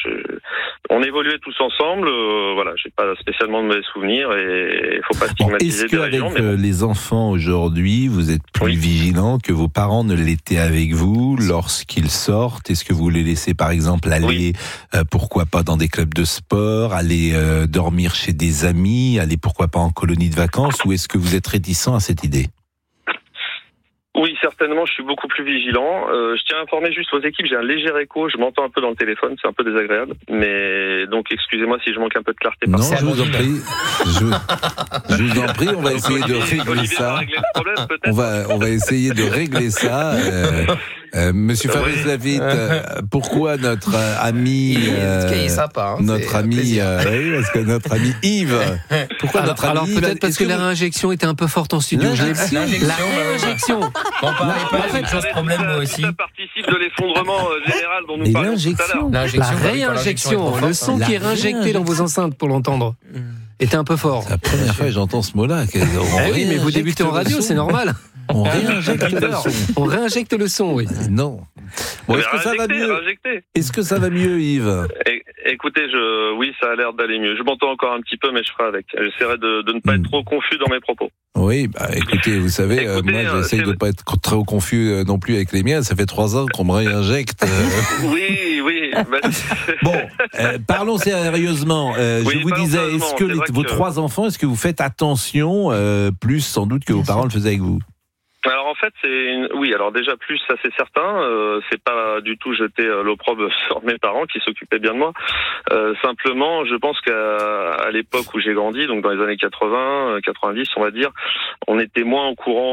S29: on évoluait tous ensemble. Voilà, j'ai pas spécialement de mauvais souvenirs et il faut pas stigmatiser des régions.
S2: Est-ce qu'avec les enfants aujourd'hui, vous êtes plus vigilants que vos parents ne l'étaient avec vous lorsqu'ils sortent? Est-ce que vous les laissez par exemple aller, pourquoi pas dans des clubs de sport, aller dormir chez des amis, aller pourquoi pas en colonie de vacances, ou est-ce que vous êtes réticent à cette idée?
S29: Oui, certainement, je suis beaucoup plus vigilant. Je tiens à informer juste vos équipes, j'ai un léger écho, je m'entends un peu dans le téléphone, c'est un peu désagréable, mais donc excusez-moi si je manque un peu de clarté.
S2: Non, je vous en prie. Je vous en prie, on va essayer de régler ça. On va essayer de régler ça. Monsieur Fabrice Lavitte, pourquoi notre ami, notre ami Yves, pourquoi notre ami
S18: alors
S2: Yves,
S18: peut-être parce que la réinjection était un peu forte en studio. La réinjection.
S30: Bon, parlez pas, j'ai ce problème moi aussi.
S29: Ça participe de l'effondrement général dont nous parlons tout à l'heure.
S18: La réinjection, le son qui est réinjecté dans vos enceintes pour l'entendre, était un peu fort.
S2: C'est la première fois que j'entends ce mot-là.
S18: Oui, mais vous débutez en radio, c'est normal.
S2: On réinjecte le son.
S18: On réinjecte le son, oui.
S2: Non. Bon, est-ce que ça va mieux? Est-ce que ça va mieux, Yves?
S29: Écoutez, oui, ça a l'air d'aller mieux. Je m'entends encore un petit peu, mais je ferai avec. J'essaierai de ne pas être trop confus dans mes propos.
S2: Oui, écoutez, vous savez, moi j'essaye de ne pas être trop confus non plus avec les miens. Ça fait 3 ans qu'on me réinjecte.
S29: Oui.
S2: Bon, parlons sérieusement. Je vous disais, est-ce que vos 3 enfants, est-ce que vous faites attention, plus sans doute que vos parents le faisaient avec vous?
S29: Alors en fait, oui. Alors déjà plus, ça c'est certain. C'est pas du tout jeter l'opprobre sur mes parents qui s'occupaient bien de moi. Simplement, je pense qu'à l'époque où j'ai grandi, donc dans les années 80, 90, on va dire, on était moins au courant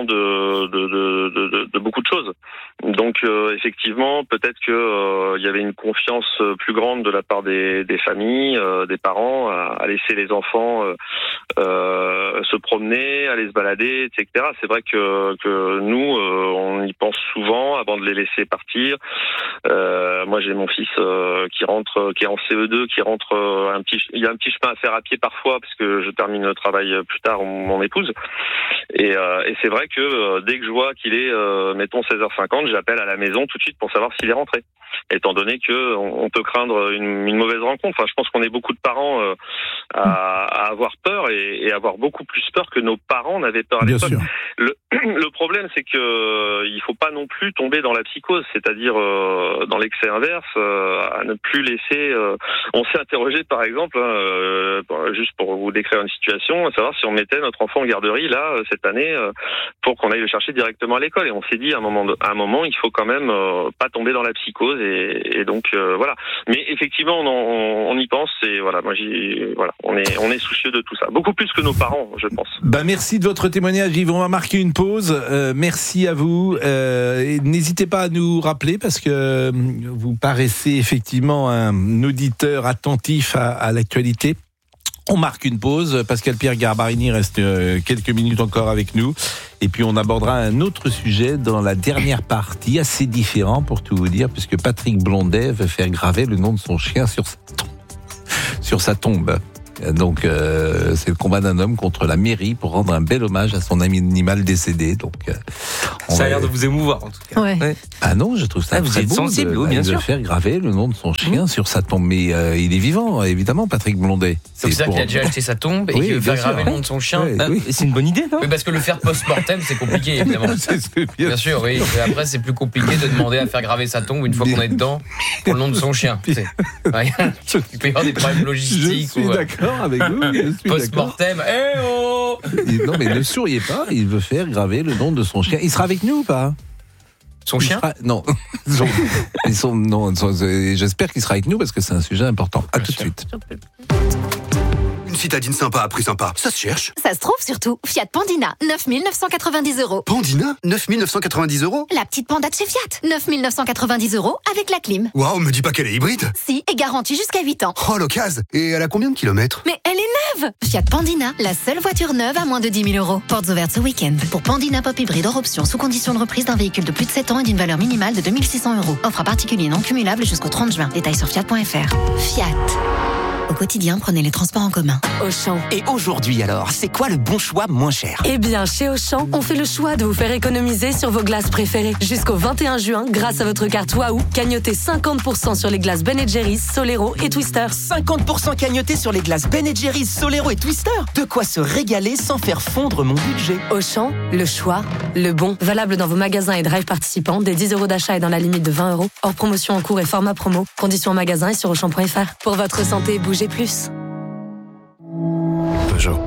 S29: de beaucoup de choses. Donc effectivement, peut-être que il y avait une confiance plus grande de la part des familles, des parents, à laisser les enfants se promener, aller se balader, etc. C'est vrai que nous, on y pense souvent avant de les laisser partir. Moi, j'ai mon fils qui est en CE2, qui rentre il y a un petit chemin à faire à pied parfois parce que je termine le travail plus tard, mon épouse. Et c'est vrai que dès que je vois qu'il est, mettons 16h50, j'appelle à la maison tout de suite pour savoir s'il est rentré. Étant donné que on peut craindre une mauvaise rencontre. Enfin, je pense qu'on est beaucoup de parents à avoir peur et avoir beaucoup plus peur que nos parents n'avaient peur à l'époque. Le problème, c'est que il faut pas non plus tomber dans la psychose, c'est-à-dire dans l'excès inverse, à ne plus laisser. On s'est interrogé, par exemple, juste pour vous décrire une situation, à savoir si on mettait notre enfant en garderie là cette année pour qu'on aille le chercher directement à l'école. Et on s'est dit à un moment, il faut quand même pas tomber dans la psychose. Et donc voilà. Mais effectivement, on y pense. Et voilà, on est soucieux de tout ça, beaucoup plus que nos parents, je pense.
S2: Merci de votre témoignage, Yves. On va marquer une pause. Merci à vous. Et n'hésitez pas à nous rappeler parce que vous paraissez effectivement un auditeur attentif à l'actualité. On marque une pause. Pascal-Pierre Garbarini reste quelques minutes encore avec nous. Et puis on abordera un autre sujet dans la dernière partie, assez différent pour tout vous dire, puisque Patrick Blondet veut faire graver le nom de son chien sur sa tombe. Donc c'est le combat d'un homme contre la mairie pour rendre un bel hommage à son animal décédé. Donc
S17: ça a l'air de vous émouvoir en tout cas.
S28: Ouais.
S2: Ah non, je trouve ça
S17: vous
S2: très
S17: êtes
S2: beau
S17: sensible, bien sûr.
S2: de faire graver le nom de son chien sur sa tombe. Mais il est vivant, évidemment, Patrick Blondet.
S30: C'est ça qu'il a déjà acheté sa tombe et qu'il veut faire graver le nom de son chien.
S17: Oui. C'est une bonne idée, non?
S30: Oui, parce que le faire post-mortem, c'est compliqué, évidemment. Bien sûr, oui. Et après, c'est plus compliqué de demander à faire graver sa tombe une fois qu'on est dedans pour le nom de son chien. Il peut y avoir des problèmes logistiques.
S2: Je suis d'accord avec vous.
S30: Post-mortem,
S2: Non, mais ne souriez pas, il veut faire graver le nom de son chien. Il sera avec nous ou pas?
S30: Son chien?
S2: Non. Non, j'espère qu'il sera avec nous parce que c'est un sujet important. À tout de suite.
S25: Une citadine sympa à prix sympa, ça se cherche.
S26: Ça se trouve surtout. Fiat Pandina, 9 990 €.
S25: Pandina, 9 990 €.
S26: La petite panda de chez Fiat, 9 990 € avec la clim.
S25: Waouh, me dis pas qu'elle est hybride.
S26: Si, et garantie jusqu'à 8 ans.
S25: Oh, l'occasion. Et elle a combien de kilomètres?
S26: Mais elle est neuve. Fiat Pandina, la seule voiture neuve à moins de 10 000 €. Portes ouvertes ce week-end. Pour Pandina Pop Hybride hors option, sous condition de reprise d'un véhicule de plus de 7 ans et d'une valeur minimale de 2 600 €. Offre à particulier non cumulable jusqu'au 30 juin. Détails sur fiat.fr. Fiat. Au quotidien, prenez les transports en commun.
S1: Auchan. Et aujourd'hui alors, c'est quoi le bon choix moins cher?
S21: Eh bien, chez Auchan, on fait le choix de vous faire économiser sur vos glaces préférées. Jusqu'au 21 juin, grâce à votre carte Waouh, cagnotez 50% sur les glaces Ben & Jerry's, Solero et Twister.
S1: 50% cagnoté sur les glaces Ben & Jerry's, Solero et Twister. De quoi se régaler sans faire fondre mon budget.
S21: Auchan, le choix, le bon. Valable dans vos magasins et drive participants, des 10 € d'achat et dans la limite de 20 €. Hors promotion en cours et format promo. Conditions en magasin et sur Auchan.fr. Pour votre santé, bougez plus.
S25: Peugeot.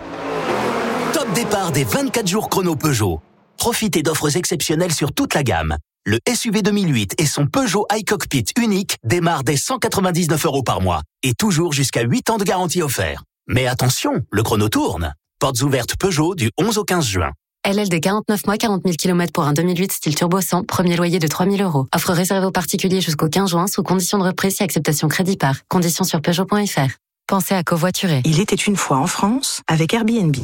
S11: Top départ des 24 jours chrono Peugeot. Profitez d'offres exceptionnelles sur toute la gamme. Le SUV 2008 et son Peugeot iCockpit unique démarrent dès 199 € par mois. Et toujours jusqu'à 8 ans de garantie offert. Mais attention, le chrono tourne. Portes ouvertes Peugeot du 11 au 15 juin.
S21: LLD 49 mois, 40 000 km pour un 2008 style turbo 100, premier loyer de 3 000 €. Offre réservée aux particuliers jusqu'au 15 juin, sous condition de reprise et acceptation crédit par. Conditions sur Peugeot.fr. Pensez à covoiturer.
S5: Il était une fois en France avec Airbnb.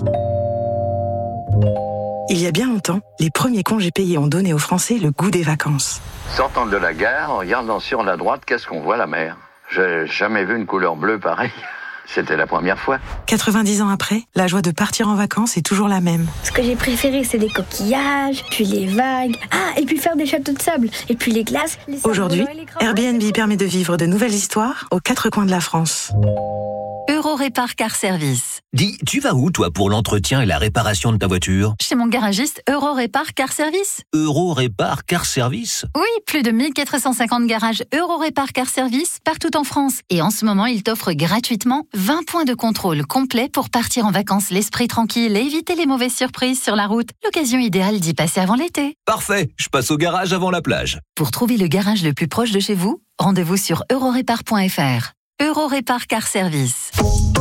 S5: Il y a bien longtemps, les premiers congés payés ont donné aux Français le goût des vacances.
S6: Sortant de la gare, en regardant sur la droite, qu'est-ce qu'on voit? La mer. J'ai jamais vu une couleur bleue pareille. C'était la première fois.
S5: 90 ans après, la joie de partir en vacances est toujours la même.
S8: Ce que j'ai préféré, c'est les coquillages, puis les vagues, et puis faire des châteaux de sable, et puis les glaces.
S5: Aujourd'hui, Airbnb permet de vivre de nouvelles histoires aux 4 coins de la France.
S3: Eurorépar Car Service.
S10: Dis, tu vas où, toi, pour l'entretien et la réparation de ta voiture?
S3: Chez mon garagiste Eurorépar Car Service.
S10: Eurorépar Car Service?
S3: Oui, plus de 1450 garages Eurorépar Car Service partout en France. Et en ce moment, il t'offre gratuitement 20 points de contrôle complets pour partir en vacances l'esprit tranquille et éviter les mauvaises surprises sur la route. L'occasion idéale d'y passer avant l'été.
S10: Parfait, je passe au garage avant la plage.
S3: Pour trouver le garage le plus proche de chez vous, rendez-vous sur eurorépar.fr. Eurorépar Car Service.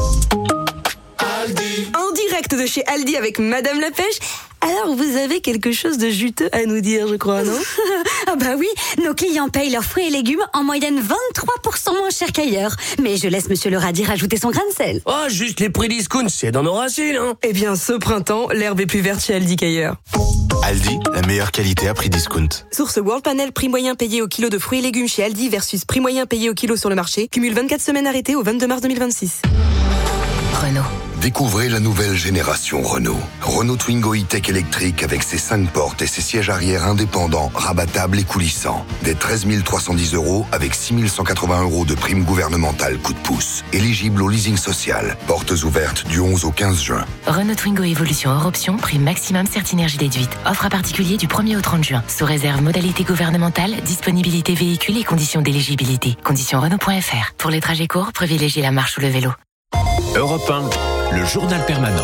S21: En direct de chez Aldi avec Madame la Pêche. Alors, vous avez quelque chose de juteux à nous dire, je crois, non?
S12: Ah bah oui, nos clients payent leurs fruits et légumes en moyenne 23% moins cher qu'ailleurs. Mais je laisse Monsieur le radis rajouter son grain de sel.
S30: Oh, juste les prix discount, c'est dans nos racines, hein.
S21: Eh bien, ce printemps, l'herbe est plus verte chez Aldi qu'ailleurs.
S25: Aldi, la meilleure qualité à prix discount.
S21: Source World Panel, prix moyen payé au kilo de fruits et légumes chez Aldi versus prix moyen payé au kilo sur le marché. Cumule 24 semaines arrêtées au 22 mars 2026.
S12: Renault.
S4: Découvrez la nouvelle génération Renault. Renault Twingo E-Tech électrique avec ses 5 portes et ses sièges arrière indépendants, rabattables et coulissants. Dès 13 310 € avec 6 180 € de prime gouvernementale coup de pouce. Éligible au leasing social. Portes ouvertes du 11 au 15 juin.
S7: Renault Twingo Evolution hors option, prime maximum Certinergie déduite. Offre à particulier du 1er au 30 juin. Sous réserve modalité gouvernementale, disponibilité véhicule et conditions d'éligibilité. Conditions Renault.fr. Pour les trajets courts, privilégiez la marche ou le vélo.
S13: Europe 1, le journal permanent.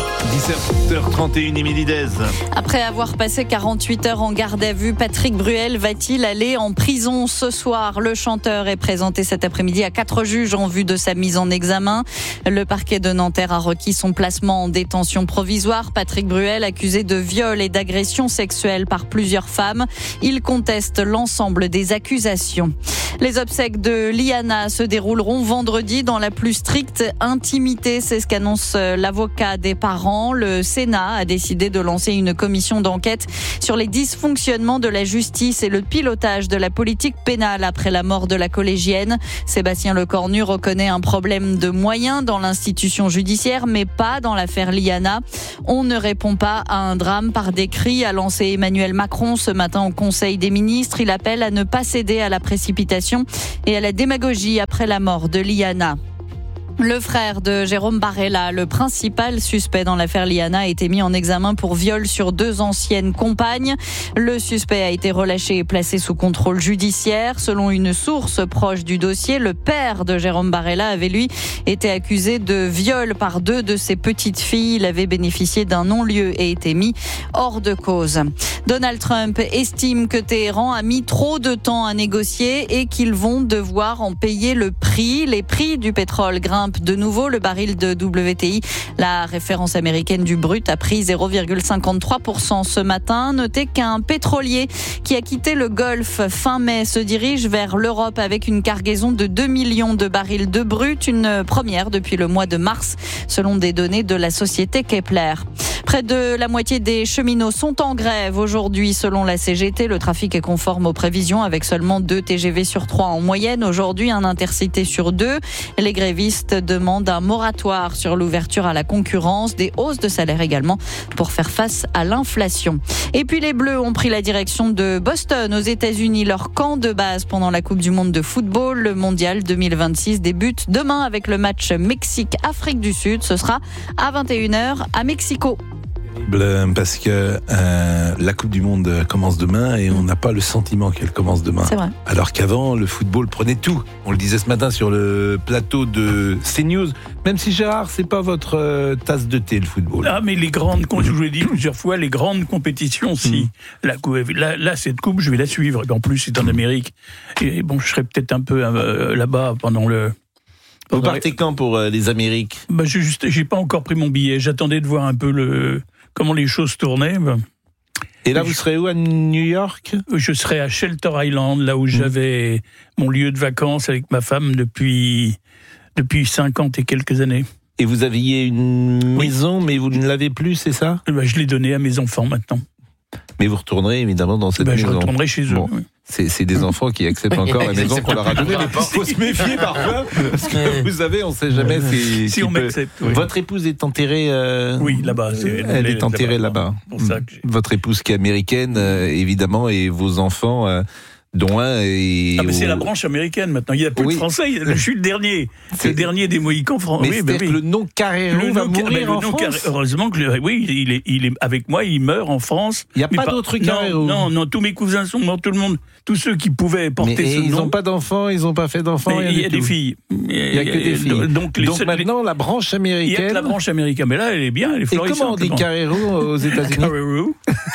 S14: 17h31, Émilie Dez.
S15: Après avoir passé 48 heures en garde à vue, Patrick Bruel va-t-il aller en prison ce soir ? Le chanteur est présenté cet après-midi à 4 juges en vue de sa mise en examen. Le parquet de Nanterre a requis son placement en détention provisoire. Patrick Bruel, accusé de viol et d'agression sexuelle par plusieurs femmes. Il conteste l'ensemble des accusations. Les obsèques de Liana se dérouleront vendredi dans la plus stricte intimité. C'est ce qu'annonce l'avocat des parents. Le Sénat a décidé de lancer une commission d'enquête sur les dysfonctionnements de la justice et le pilotage de la politique pénale après la mort de la collégienne. Sébastien Lecornu reconnaît un problème de moyens dans l'institution judiciaire, mais pas dans l'affaire Liana. On ne répond pas à un drame par des cris, a lancé Emmanuel Macron ce matin au Conseil des ministres. Il appelle à ne pas céder à la précipitation et à la démagogie après la mort de Liana. Le frère de Jérôme Barella, le principal suspect dans l'affaire Liana, a été mis en examen pour viol sur 2 anciennes compagnes. Le suspect a été relâché et placé sous contrôle judiciaire. Selon une source proche du dossier, le père de Jérôme Barella avait, lui, été accusé de viol par 2 de ses petites filles. Il avait bénéficié d'un non-lieu et été mis hors de cause. Donald Trump estime que Téhéran a mis trop de temps à négocier et qu'ils vont devoir en payer le prix. Les prix du pétrole grimpent de nouveau. Le baril de WTI, la référence américaine du brut, a pris 0,53% ce matin. Notez qu'un pétrolier qui a quitté le Golfe fin mai se dirige vers l'Europe avec une cargaison de 2 millions de barils de brut, une première depuis le mois de mars, selon des données de la société Kepler. Près de la moitié des cheminots sont en grève aujourd'hui selon la CGT. Le trafic est conforme aux prévisions avec seulement 2 TGV sur 3 en moyenne. Aujourd'hui, un intercité sur 2. Les grévistes demandent un moratoire sur l'ouverture à la concurrence, des hausses de salaire également pour faire face à l'inflation. Et puis les Bleus ont pris la direction de Boston aux États-Unis, leur camp de base pendant la Coupe du Monde de football. Le Mondial 2026 débute demain avec le match Mexique-Afrique du Sud. Ce sera à 21h à Mexico.
S2: Parce que la Coupe du Monde commence demain et on n'a pas le sentiment qu'elle commence demain.
S15: C'est vrai.
S2: Alors qu'avant, le football prenait tout. On le disait ce matin sur le plateau de CNews. Même si Gérard, c'est pas votre tasse de thé, le football.
S16: Ah, mais les grandes, je vous l'ai dit plusieurs fois, les grandes compétitions, si. Là, cette coupe, je vais la suivre. Et en plus, c'est en Amérique. Et bon, je serai peut-être un peu là-bas pendant le...
S2: Vous partez quand pour les Amériques ?
S16: J'ai pas encore pris mon billet. J'attendais de voir un peu comment les choses tournaient.
S2: Et là, vous serez où, à New York ?
S16: Je serai à Shelter Island, là où j'avais mon lieu de vacances avec ma femme depuis 50 et quelques années.
S2: Et vous aviez une maison, mais vous ne l'avez plus, c'est ça ?
S16: Je l'ai donnée à mes enfants maintenant.
S2: Mais vous retournerez évidemment dans cette maison.
S16: Je retournerai chez eux.
S2: Bon.
S16: Oui.
S2: C'est des enfants qui acceptent encore la maison qu'on leur a donnée. Il faut se méfier parfois, parce que vous savez, on ne sait jamais
S16: si on m'accepte. Oui.
S2: Votre épouse est enterrée.
S16: Oui, là-bas.
S2: Elle est enterrée là-bas. Votre épouse qui est américaine, évidemment, et vos enfants. Dont un est...
S16: mais c'est la branche américaine maintenant. Il n'y a plus de Français. Je suis le dernier. C'est le dernier des Mohicans français.
S2: Mais le nom Carrero va mourir en France.
S16: Heureusement que il est avec moi. Il meurt en France.
S2: Il n'y a pas d'autre Carrero.
S16: Non. Tous mes cousins sont morts. Tout le monde. Tous ceux qui pouvaient porter ce nom.
S2: Ils n'ont pas d'enfants. Ils n'ont pas fait d'enfants.
S16: Il y a des filles.
S2: Il n'y a que des filles. Donc maintenant la branche américaine.
S16: Il y a que la branche américaine. Mais là, elle est bien. Elle est florissante.
S2: Et comment on dit Carrero aux États-Unis?
S16: Carrero.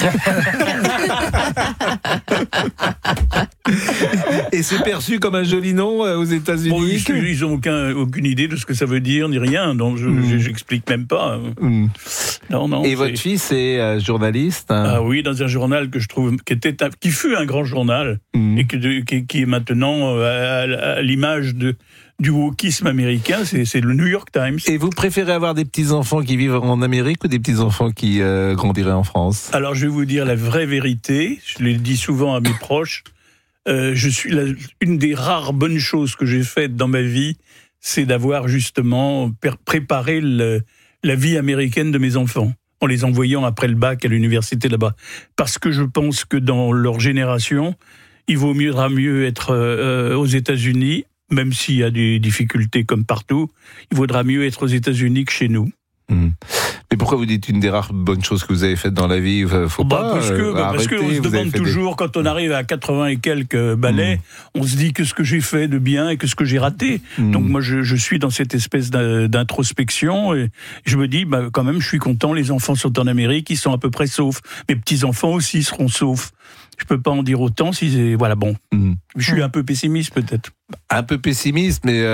S2: Et c'est perçu comme un joli nom aux États-Unis.
S16: Bon, ils n'ont aucune idée de ce que ça veut dire ni rien, donc j'explique même pas. Non.
S2: Et votre fils est journaliste.
S16: Ah oui, dans un journal que je trouve qui fut un grand journal et qui est maintenant à l'image du wokisme américain, c'est le New York Times.
S2: Et vous préférez avoir des petits-enfants qui vivent en Amérique ou des petits-enfants qui grandiraient en France?
S16: Alors, je vais vous dire la vraie vérité. Je le dis souvent à mes proches. Je suis une des rares bonnes choses que j'ai faites dans ma vie, c'est d'avoir justement préparé la vie américaine de mes enfants, en les envoyant après le bac à l'université là-bas. Parce que je pense que dans leur génération, il vaudra mieux être aux États-Unis, même s'il y a des difficultés comme partout, il vaudra mieux être aux États-Unis que chez nous.
S2: Mais pourquoi vous dites une des rares bonnes choses que vous avez faites dans la vie? Faut pas
S16: parce qu'on se demande toujours, quand on arrive à 80 et quelques balais, on se dit que ce que j'ai fait de bien et que ce que j'ai raté. Donc moi, je suis dans cette espèce d'introspection et je me dis, quand même, je suis content, les enfants sont en Amérique, ils sont à peu près saufs. Mes petits-enfants aussi seront saufs. Je peux pas en dire autant si voilà, bon. Je suis un peu pessimiste peut-être.
S2: Un peu pessimiste, mais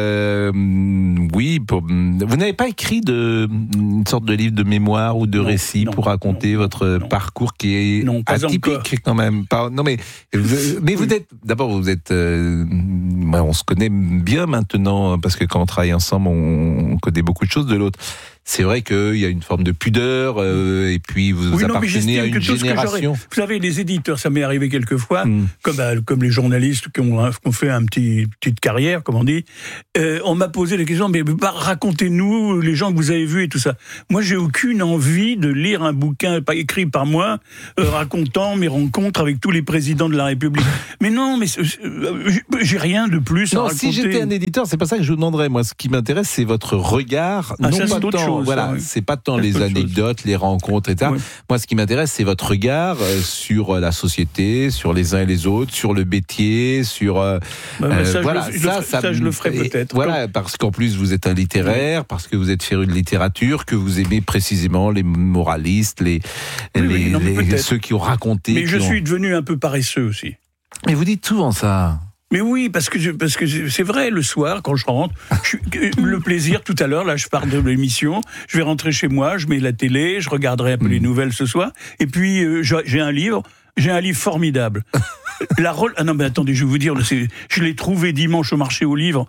S2: oui. Vous n'avez pas écrit une sorte de livre de mémoire ou de récit pour raconter votre parcours qui est atypique quand même. Mais vous êtes d'abord on se connaît bien maintenant parce que quand on travaille ensemble, on connaît beaucoup de choses de l'autre. C'est vrai qu'il y a une forme de pudeur, et puis vous appartenez à une génération.
S16: Vous savez, les éditeurs, ça m'est arrivé quelquefois, comme les journalistes qui ont fait une petite carrière, comme on dit. On m'a posé la question, mais racontez-nous les gens que vous avez vus et tout ça. Moi, j'ai aucune envie de lire un bouquin écrit par moi, racontant mes rencontres avec tous les présidents de la République. Mais non, mais j'ai rien de plus à raconter.
S2: Si j'étais un éditeur, c'est pas ça que je vous demanderais. Moi, ce qui m'intéresse, c'est votre regard. C'est pas tant les anecdotes, les rencontres, etc. Oui. Moi, ce qui m'intéresse, c'est votre regard sur la société, sur les uns et les autres, sur le métier, sur
S16: ça, je le ferai peut-être.
S2: Voilà, parce qu'en plus vous êtes un littéraire, parce que vous êtes féru de littérature, que vous aimez précisément les moralistes, ceux qui ont raconté.
S16: Mais je suis devenu un peu paresseux aussi.
S2: Mais vous dites souvent ça.
S16: Mais oui, parce que c'est vrai, le soir, quand je rentre, le plaisir, tout à l'heure, là, je pars de l'émission, je vais rentrer chez moi, je mets la télé, je regarderai un peu les nouvelles ce soir, et puis j'ai un livre formidable. Non mais attendez, je vais vous dire, je l'ai trouvé dimanche au marché aux livres.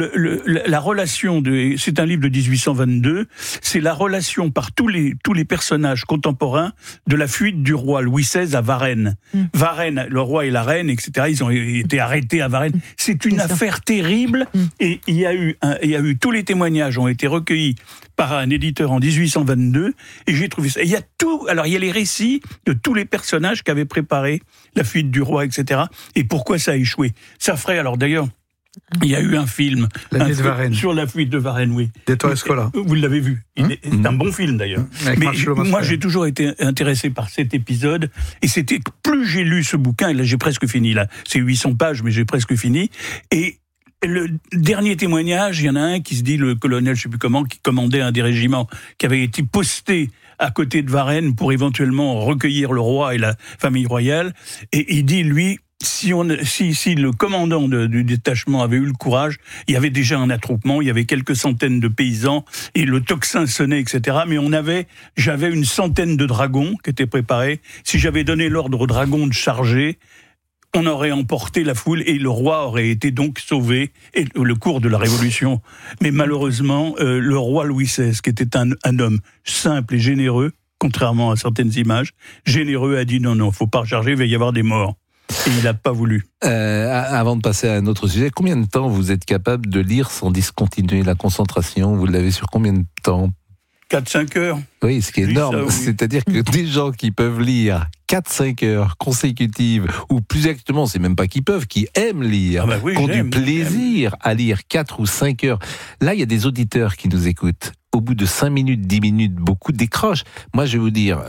S16: La relation c'est un livre de 1822. C'est la relation par tous les personnages contemporains de la fuite du roi Louis XVI à Varennes. Varennes, le roi et la reine, etc. Ils ont été arrêtés à Varennes. C'est une affaire terrible. Et il y a eu tous les témoignages ont été recueillis par un éditeur en 1822. Et j'ai trouvé ça. Il y a les récits de tous les personnages qui avaient préparé la fuite du roi, etc. Et pourquoi ça a échoué. Ça ferait, alors d'ailleurs, il y a eu un film sur la fuite de Varennes, oui.
S9: D'Ettore Scola.
S16: Vous l'avez vu. C'est un bon film d'ailleurs. Mais moi, j'ai toujours été intéressé par cet épisode. Et c'était, plus j'ai lu ce bouquin, et là j'ai presque fini, là, c'est 800 pages, mais j'ai presque fini. Et le dernier témoignage, il y en a un qui se dit, le colonel, je sais plus comment, qui commandait un des régiments, qui avait été posté à côté de Varennes pour éventuellement recueillir le roi et la famille royale. Et il dit, lui, si le commandant du détachement avait eu le courage, il y avait déjà un attroupement, il y avait quelques centaines de paysans, et le tocsin sonnait, etc. Mais j'avais une centaine de dragons qui étaient préparés. Si j'avais donné l'ordre aux dragons de charger, on aurait emporté la foule et le roi aurait été donc sauvé et le cours de la Révolution. Mais malheureusement, le roi Louis XVI, qui était un homme simple et généreux, contrairement à certaines images, généreux, a dit non, faut pas recharger, il va y avoir des morts. Et il n'a pas voulu.
S2: Avant de passer à un autre sujet, combien de temps vous êtes capable de lire sans discontinuer la concentration? Vous l'avez sur combien de temps?
S16: 4-5 heures.
S2: Oui, ce qui est énorme. C'est-à-dire que des gens qui peuvent lire 4-5 heures consécutives, ou plus exactement, c'est même pas qui peuvent, qui aiment lire, qui ont du plaisir à lire 4 ou 5 heures. Là, il y a des auditeurs qui nous écoutent. Au bout de 5 minutes, 10 minutes, beaucoup décrochent. Moi, je vais vous dire,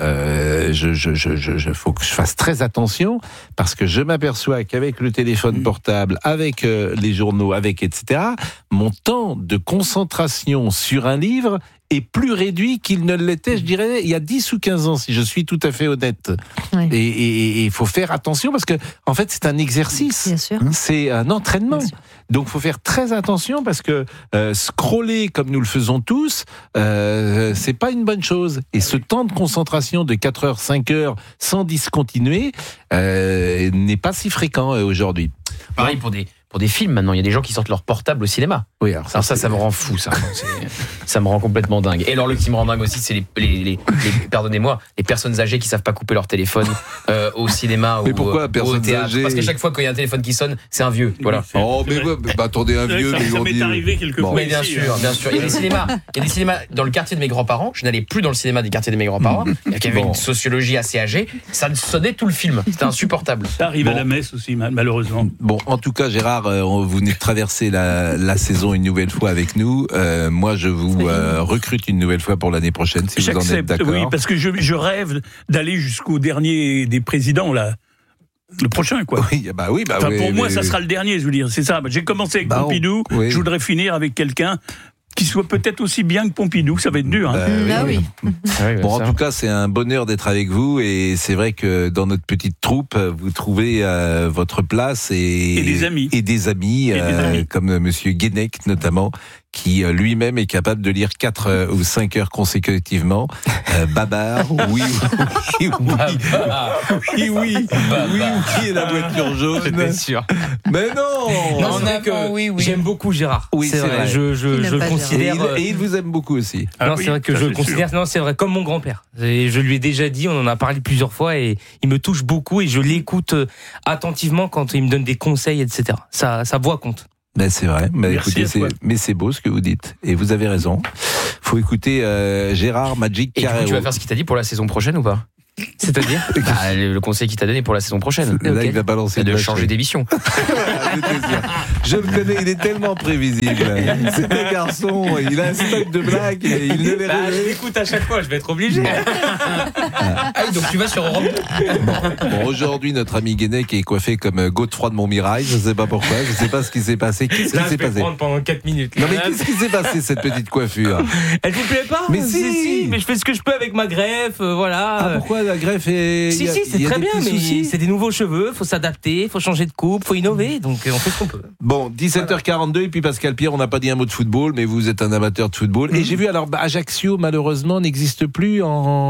S2: faut que je fasse très attention, parce que je m'aperçois qu'avec le téléphone portable, avec les journaux, etc., mon temps de concentration sur un livre est plus réduit qu'il ne l'était, je dirais, il y a 10 ou 15 ans, si je suis tout à fait honnête. Oui. Et il faut faire attention, parce que, en fait, c'est un exercice.
S21: Bien sûr.
S2: C'est un entraînement. Donc, il faut faire très attention, parce que scroller comme nous le faisons tous, c'est pas une bonne chose. Et ce temps de concentration de 4 heures, 5 heures, sans discontinuer, n'est pas si fréquent aujourd'hui.
S30: Pareil pour des pour des films maintenant. Il y a des gens qui sortent leur portable au cinéma.
S2: Oui, alors
S30: ça me rend fou, ça. Ça me rend complètement dingue. Et alors, le qui me rend dingue aussi, c'est pardonnez-moi, les personnes âgées qui savent pas couper leur téléphone au cinéma
S2: mais pourquoi
S30: ou au théâtre.
S2: âgées
S30: Parce qu'à chaque fois qu'il y a un téléphone qui sonne, c'est un vieux. Voilà.
S2: Oh, mais attendez, un vieux, mais
S16: ça m'est arrivé quelquefois.
S30: Mais bien sûr. Il y a des cinémas dans le quartier de mes grands-parents. Je n'allais plus dans le cinéma des quartiers de mes grands-parents. Il y avait une sociologie assez âgée. Ça sonnait tout le film. C'était insupportable.
S16: Ça arrive à la messe aussi, malheureusement.
S2: Bon, en tout cas, Gérard, vous venez de traverser la saison une nouvelle fois avec nous. Moi, je vous recrute une nouvelle fois pour l'année prochaine, si vous en êtes d'accord.
S16: Oui, parce que je rêve d'aller jusqu'au dernier des présidents, là. Le prochain, quoi.
S2: Oui,
S16: pour moi, ça sera le dernier, je veux dire. C'est ça. J'ai commencé avec Pompidou. Je voudrais finir avec quelqu'un qui soit peut-être aussi bien que Pompidou, ça va être dur.
S2: Bon, en tout cas, c'est un bonheur d'être avec vous, et c'est vrai que dans notre petite troupe, vous trouvez votre place et des amis, comme Monsieur Guénec notamment, qui lui-même est capable de lire 4 ou 5 heures consécutivement. Babar, oui, la voiture jaune.
S17: J'étais sûr.
S2: Mais non,
S17: j'aime beaucoup Gérard.
S2: Oui, c'est vrai.
S17: Je le considère.
S2: Et il vous aime beaucoup aussi.
S17: C'est vrai que je le considère. Non, c'est vrai, comme mon grand-père. Et je lui ai déjà dit, on en a parlé plusieurs fois, et il me touche beaucoup, et je l'écoute attentivement quand il me donne des conseils, etc. Sa voix compte.
S2: Ben c'est vrai, écoutez, mais c'est beau ce que vous dites, et vous avez raison. Faut écouter Gérard Magic Carrero.
S30: Et tu vas faire ce qu'il t'a dit pour la saison prochaine ou pas? C'est-à-dire le conseil qu'il t'a donné pour la saison prochaine.
S2: Là, il va balancer
S30: de changer d'émission.
S2: Je le connais, il est tellement prévisible. C'est un garçon, il a un stock de blagues, et il ne les révèle.
S17: Je l'écoute à chaque fois, je vais être obligé.
S30: Donc tu vas sur Europe.
S2: Bon, aujourd'hui, notre ami Guénec est coiffé comme Godefroy de Montmirail. Je ne sais pas pourquoi, je ne sais pas ce qui s'est passé. Qu'est-ce qui s'est passé?
S17: Prendre pendant 4 minutes.
S2: Non, mais qu'est-ce qui s'est passé, cette petite coiffure?
S17: Elle vous plaît pas?
S2: Mais si,
S17: mais je fais ce que je peux avec ma greffe, voilà.
S2: Ah, pourquoi la greffe est...
S17: Si, c'est très bien, mais c'est des nouveaux cheveux, faut s'adapter, faut changer de coupe, faut innover, donc on fait ce qu'on peut.
S2: Bon, 17h42, et puis Pascal Pierre, on n'a pas dit un mot de football, mais vous êtes un amateur de football. Et j'ai vu, alors, Ajaccio, malheureusement, n'existe plus,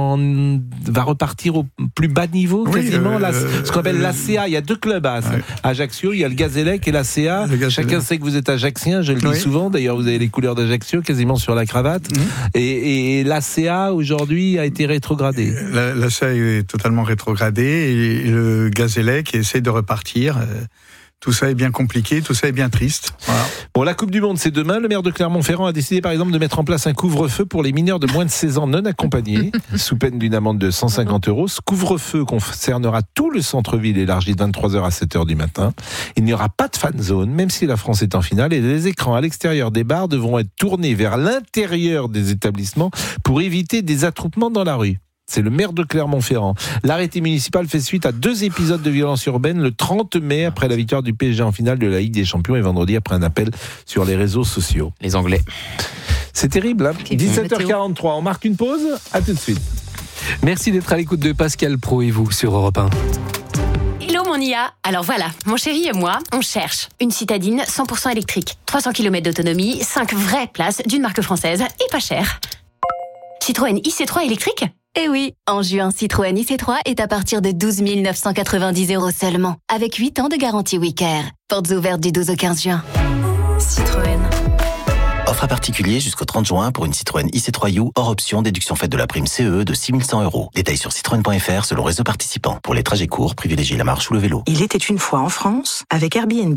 S2: va repartir au plus bas niveau, quasiment, ce qu'on appelle l'ACA. Il y a 2 clubs à Ajaccio, il y a le Gazélec et l'ACA. Chacun sait que vous êtes ajaccien, je le dis souvent, d'ailleurs, vous avez les couleurs d'Ajaccio quasiment sur la cravate. Et l'ACA, aujourd'hui, a été rétrogradé.
S9: L'ACA est totalement rétrogradé, et le Gazélec essaie de repartir. Tout ça est bien compliqué, tout ça est bien triste. Voilà.
S2: Bon, la Coupe du Monde, c'est demain. Le maire de Clermont-Ferrand a décidé, par exemple, de mettre en place un couvre-feu pour les mineurs de moins de 16 ans non accompagnés, sous peine d'une amende de 150 €. Ce couvre-feu concernera tout le centre-ville, élargi de 23h à 7h du matin. Il n'y aura pas de fan zone, même si la France est en finale, et les écrans à l'extérieur des bars devront être tournés vers l'intérieur des établissements pour éviter des attroupements dans la rue. C'est le maire de Clermont-Ferrand. L'arrêté municipal fait suite à 2 épisodes de violence urbaine le 30 mai après la victoire du PSG en finale de la Ligue des Champions, et vendredi après un appel sur les réseaux sociaux.
S30: Les Anglais.
S2: C'est terrible, hein. 17h43, on marque une pause. À tout de suite.
S17: Merci d'être à l'écoute de Pascal Pro et vous sur Europe 1.
S18: Hello mon IA, alors voilà, mon chéri et moi, on cherche une citadine 100% électrique, 300 km d'autonomie, 5 vraies places d'une marque française et pas cher. Citroën IC3 électrique ?
S19: Eh oui, en juin, Citroën IC3 est à partir de 12 990 € seulement, avec 8 ans de garantie WeCare. Portes ouvertes du 12 au 15 juin. Citroën.
S20: Offre à particulier jusqu'au 30 juin pour une Citroën IC3U hors option déduction faite de la prime CE de 6 100 €. Détails sur citroën.fr selon réseau participant. Pour les trajets courts, privilégiez la marche ou le vélo.
S5: Il était une fois en France avec Airbnb.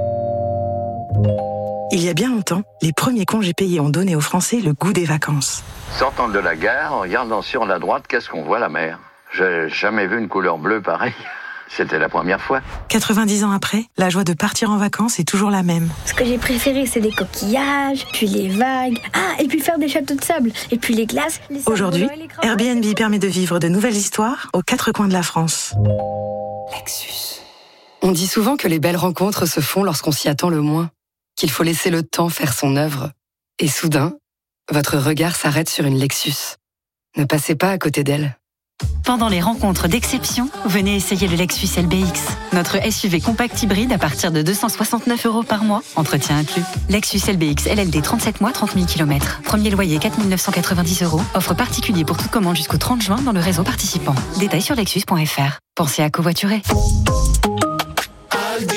S5: Il y a bien longtemps, les premiers congés payés ont donné aux Français le goût des vacances.
S6: Sortant de la gare, en regardant sur la droite, qu'est-ce qu'on voit? La mer. J'ai jamais vu une couleur bleue pareille. C'était la première fois.
S5: 90 ans après, la joie de partir en vacances est toujours la même.
S8: Ce que j'ai préféré, c'est les coquillages, puis les vagues. Ah, et puis faire des châteaux de sable, et puis les glaces.
S5: Aujourd'hui, Airbnb permet de vivre de nouvelles histoires aux 4 coins de la France.
S21: Lexus. On dit souvent que les belles rencontres se font lorsqu'on s'y attend le moins, qu'il faut laisser le temps faire son œuvre. Et soudain, votre regard s'arrête sur une Lexus. Ne passez pas à côté d'elle.
S3: Pendant les rencontres d'exception, venez essayer le Lexus LBX. Notre SUV compact hybride à partir de 269 € par mois, entretien inclus. Lexus LBX LLD 37 mois, 30 000 km. Premier loyer 4 990 €. Offre particulier pour toute commande jusqu'au 30 juin dans le réseau participant. Détails sur lexus.fr. Pensez à covoiturer.
S22: En direct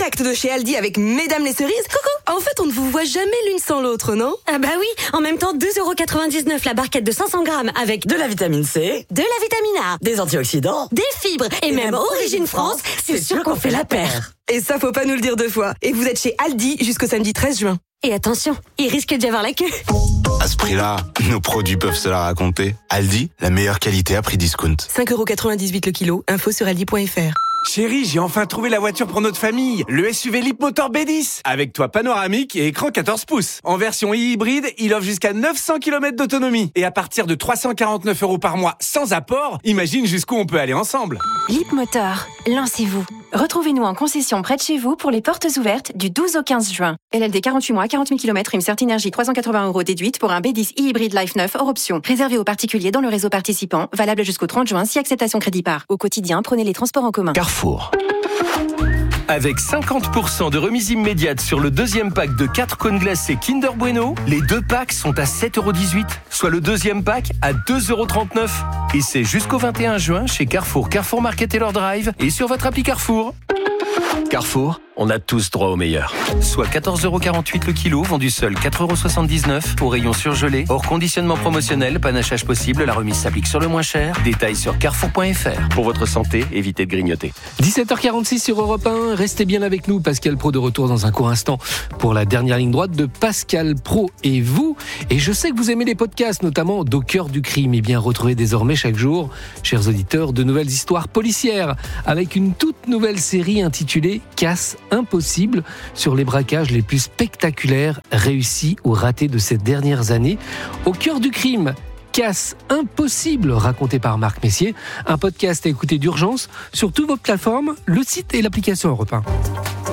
S1: direct de chez Aldi avec Mesdames les cerises. Coucou. En fait, on ne vous voit jamais l'une sans l'autre, non?
S12: Ah bah oui, en même temps 2,99€ la barquette de 500 grammes avec
S1: de la vitamine C,
S12: de la vitamine A,
S1: des antioxydants,
S12: des fibres et même Origine France, c'est sûr qu'on fait la paire.
S1: Et ça, faut pas nous le dire deux fois. Et vous êtes chez Aldi jusqu'au samedi 13 juin.
S12: Et attention, il risque d'y avoir la queue.
S10: À ce prix-là, nos produits peuvent se la raconter. Aldi, la meilleure qualité à prix discount.
S1: 5,98€ le kilo, info sur aldi.fr.
S11: Chérie, j'ai enfin trouvé la voiture pour notre famille. Le SUV Leapmotor B10. Avec toit panoramique et écran 14 pouces. En version hybride, il offre jusqu'à 900 km d'autonomie. Et à partir de 349€ par mois sans apport, imagine jusqu'où on peut aller ensemble.
S22: Leapmotor, lancez-vous. Retrouvez-nous en concession près de chez vous pour les portes ouvertes du 12 au 15 juin. LLD 48 mois, 40 000 km, prime Certinergie 380€ déduite pour un B10 e-hybride Life 9 hors option. Réservé aux particuliers dans le réseau participant, valable jusqu'au 30 juin si acceptation crédit par. Au quotidien, prenez les transports en commun.
S10: Carrefour.
S23: Avec 50% de remise immédiate sur le deuxième pack de 4 cônes glacés Kinder Bueno, les 2 packs sont à 7,18€, soit le deuxième pack à 2,39€. Et c'est jusqu'au 21 juin chez Carrefour, Carrefour Market et leur Drive et sur votre appli Carrefour. Carrefour, on a tous droit au meilleur. Soit 14,48€ le kilo, vendu seul 4,79€ au rayon surgelé. Hors conditionnement promotionnel, panachage possible, la remise s'applique sur le moins cher. Détails sur carrefour.fr. Pour votre santé, évitez de grignoter.
S24: 17h46 sur Europe 1, restez bien avec nous. Pascal Praud de retour dans un court instant pour la dernière ligne droite de Pascal Praud et vous. Et je sais que vous aimez les podcasts, notamment d'Au cœur du crime. Et bien, retrouvez désormais chaque jour, chers auditeurs, de nouvelles histoires policières avec une toute nouvelle série intitulée Casse impossible sur les braquages les plus spectaculaires, réussis ou ratés de ces dernières années. Au cœur du crime, Casse impossible, raconté par Marc Messier. Un podcast à écouter d'urgence sur toutes vos plateformes, le site et l'application Europe 1.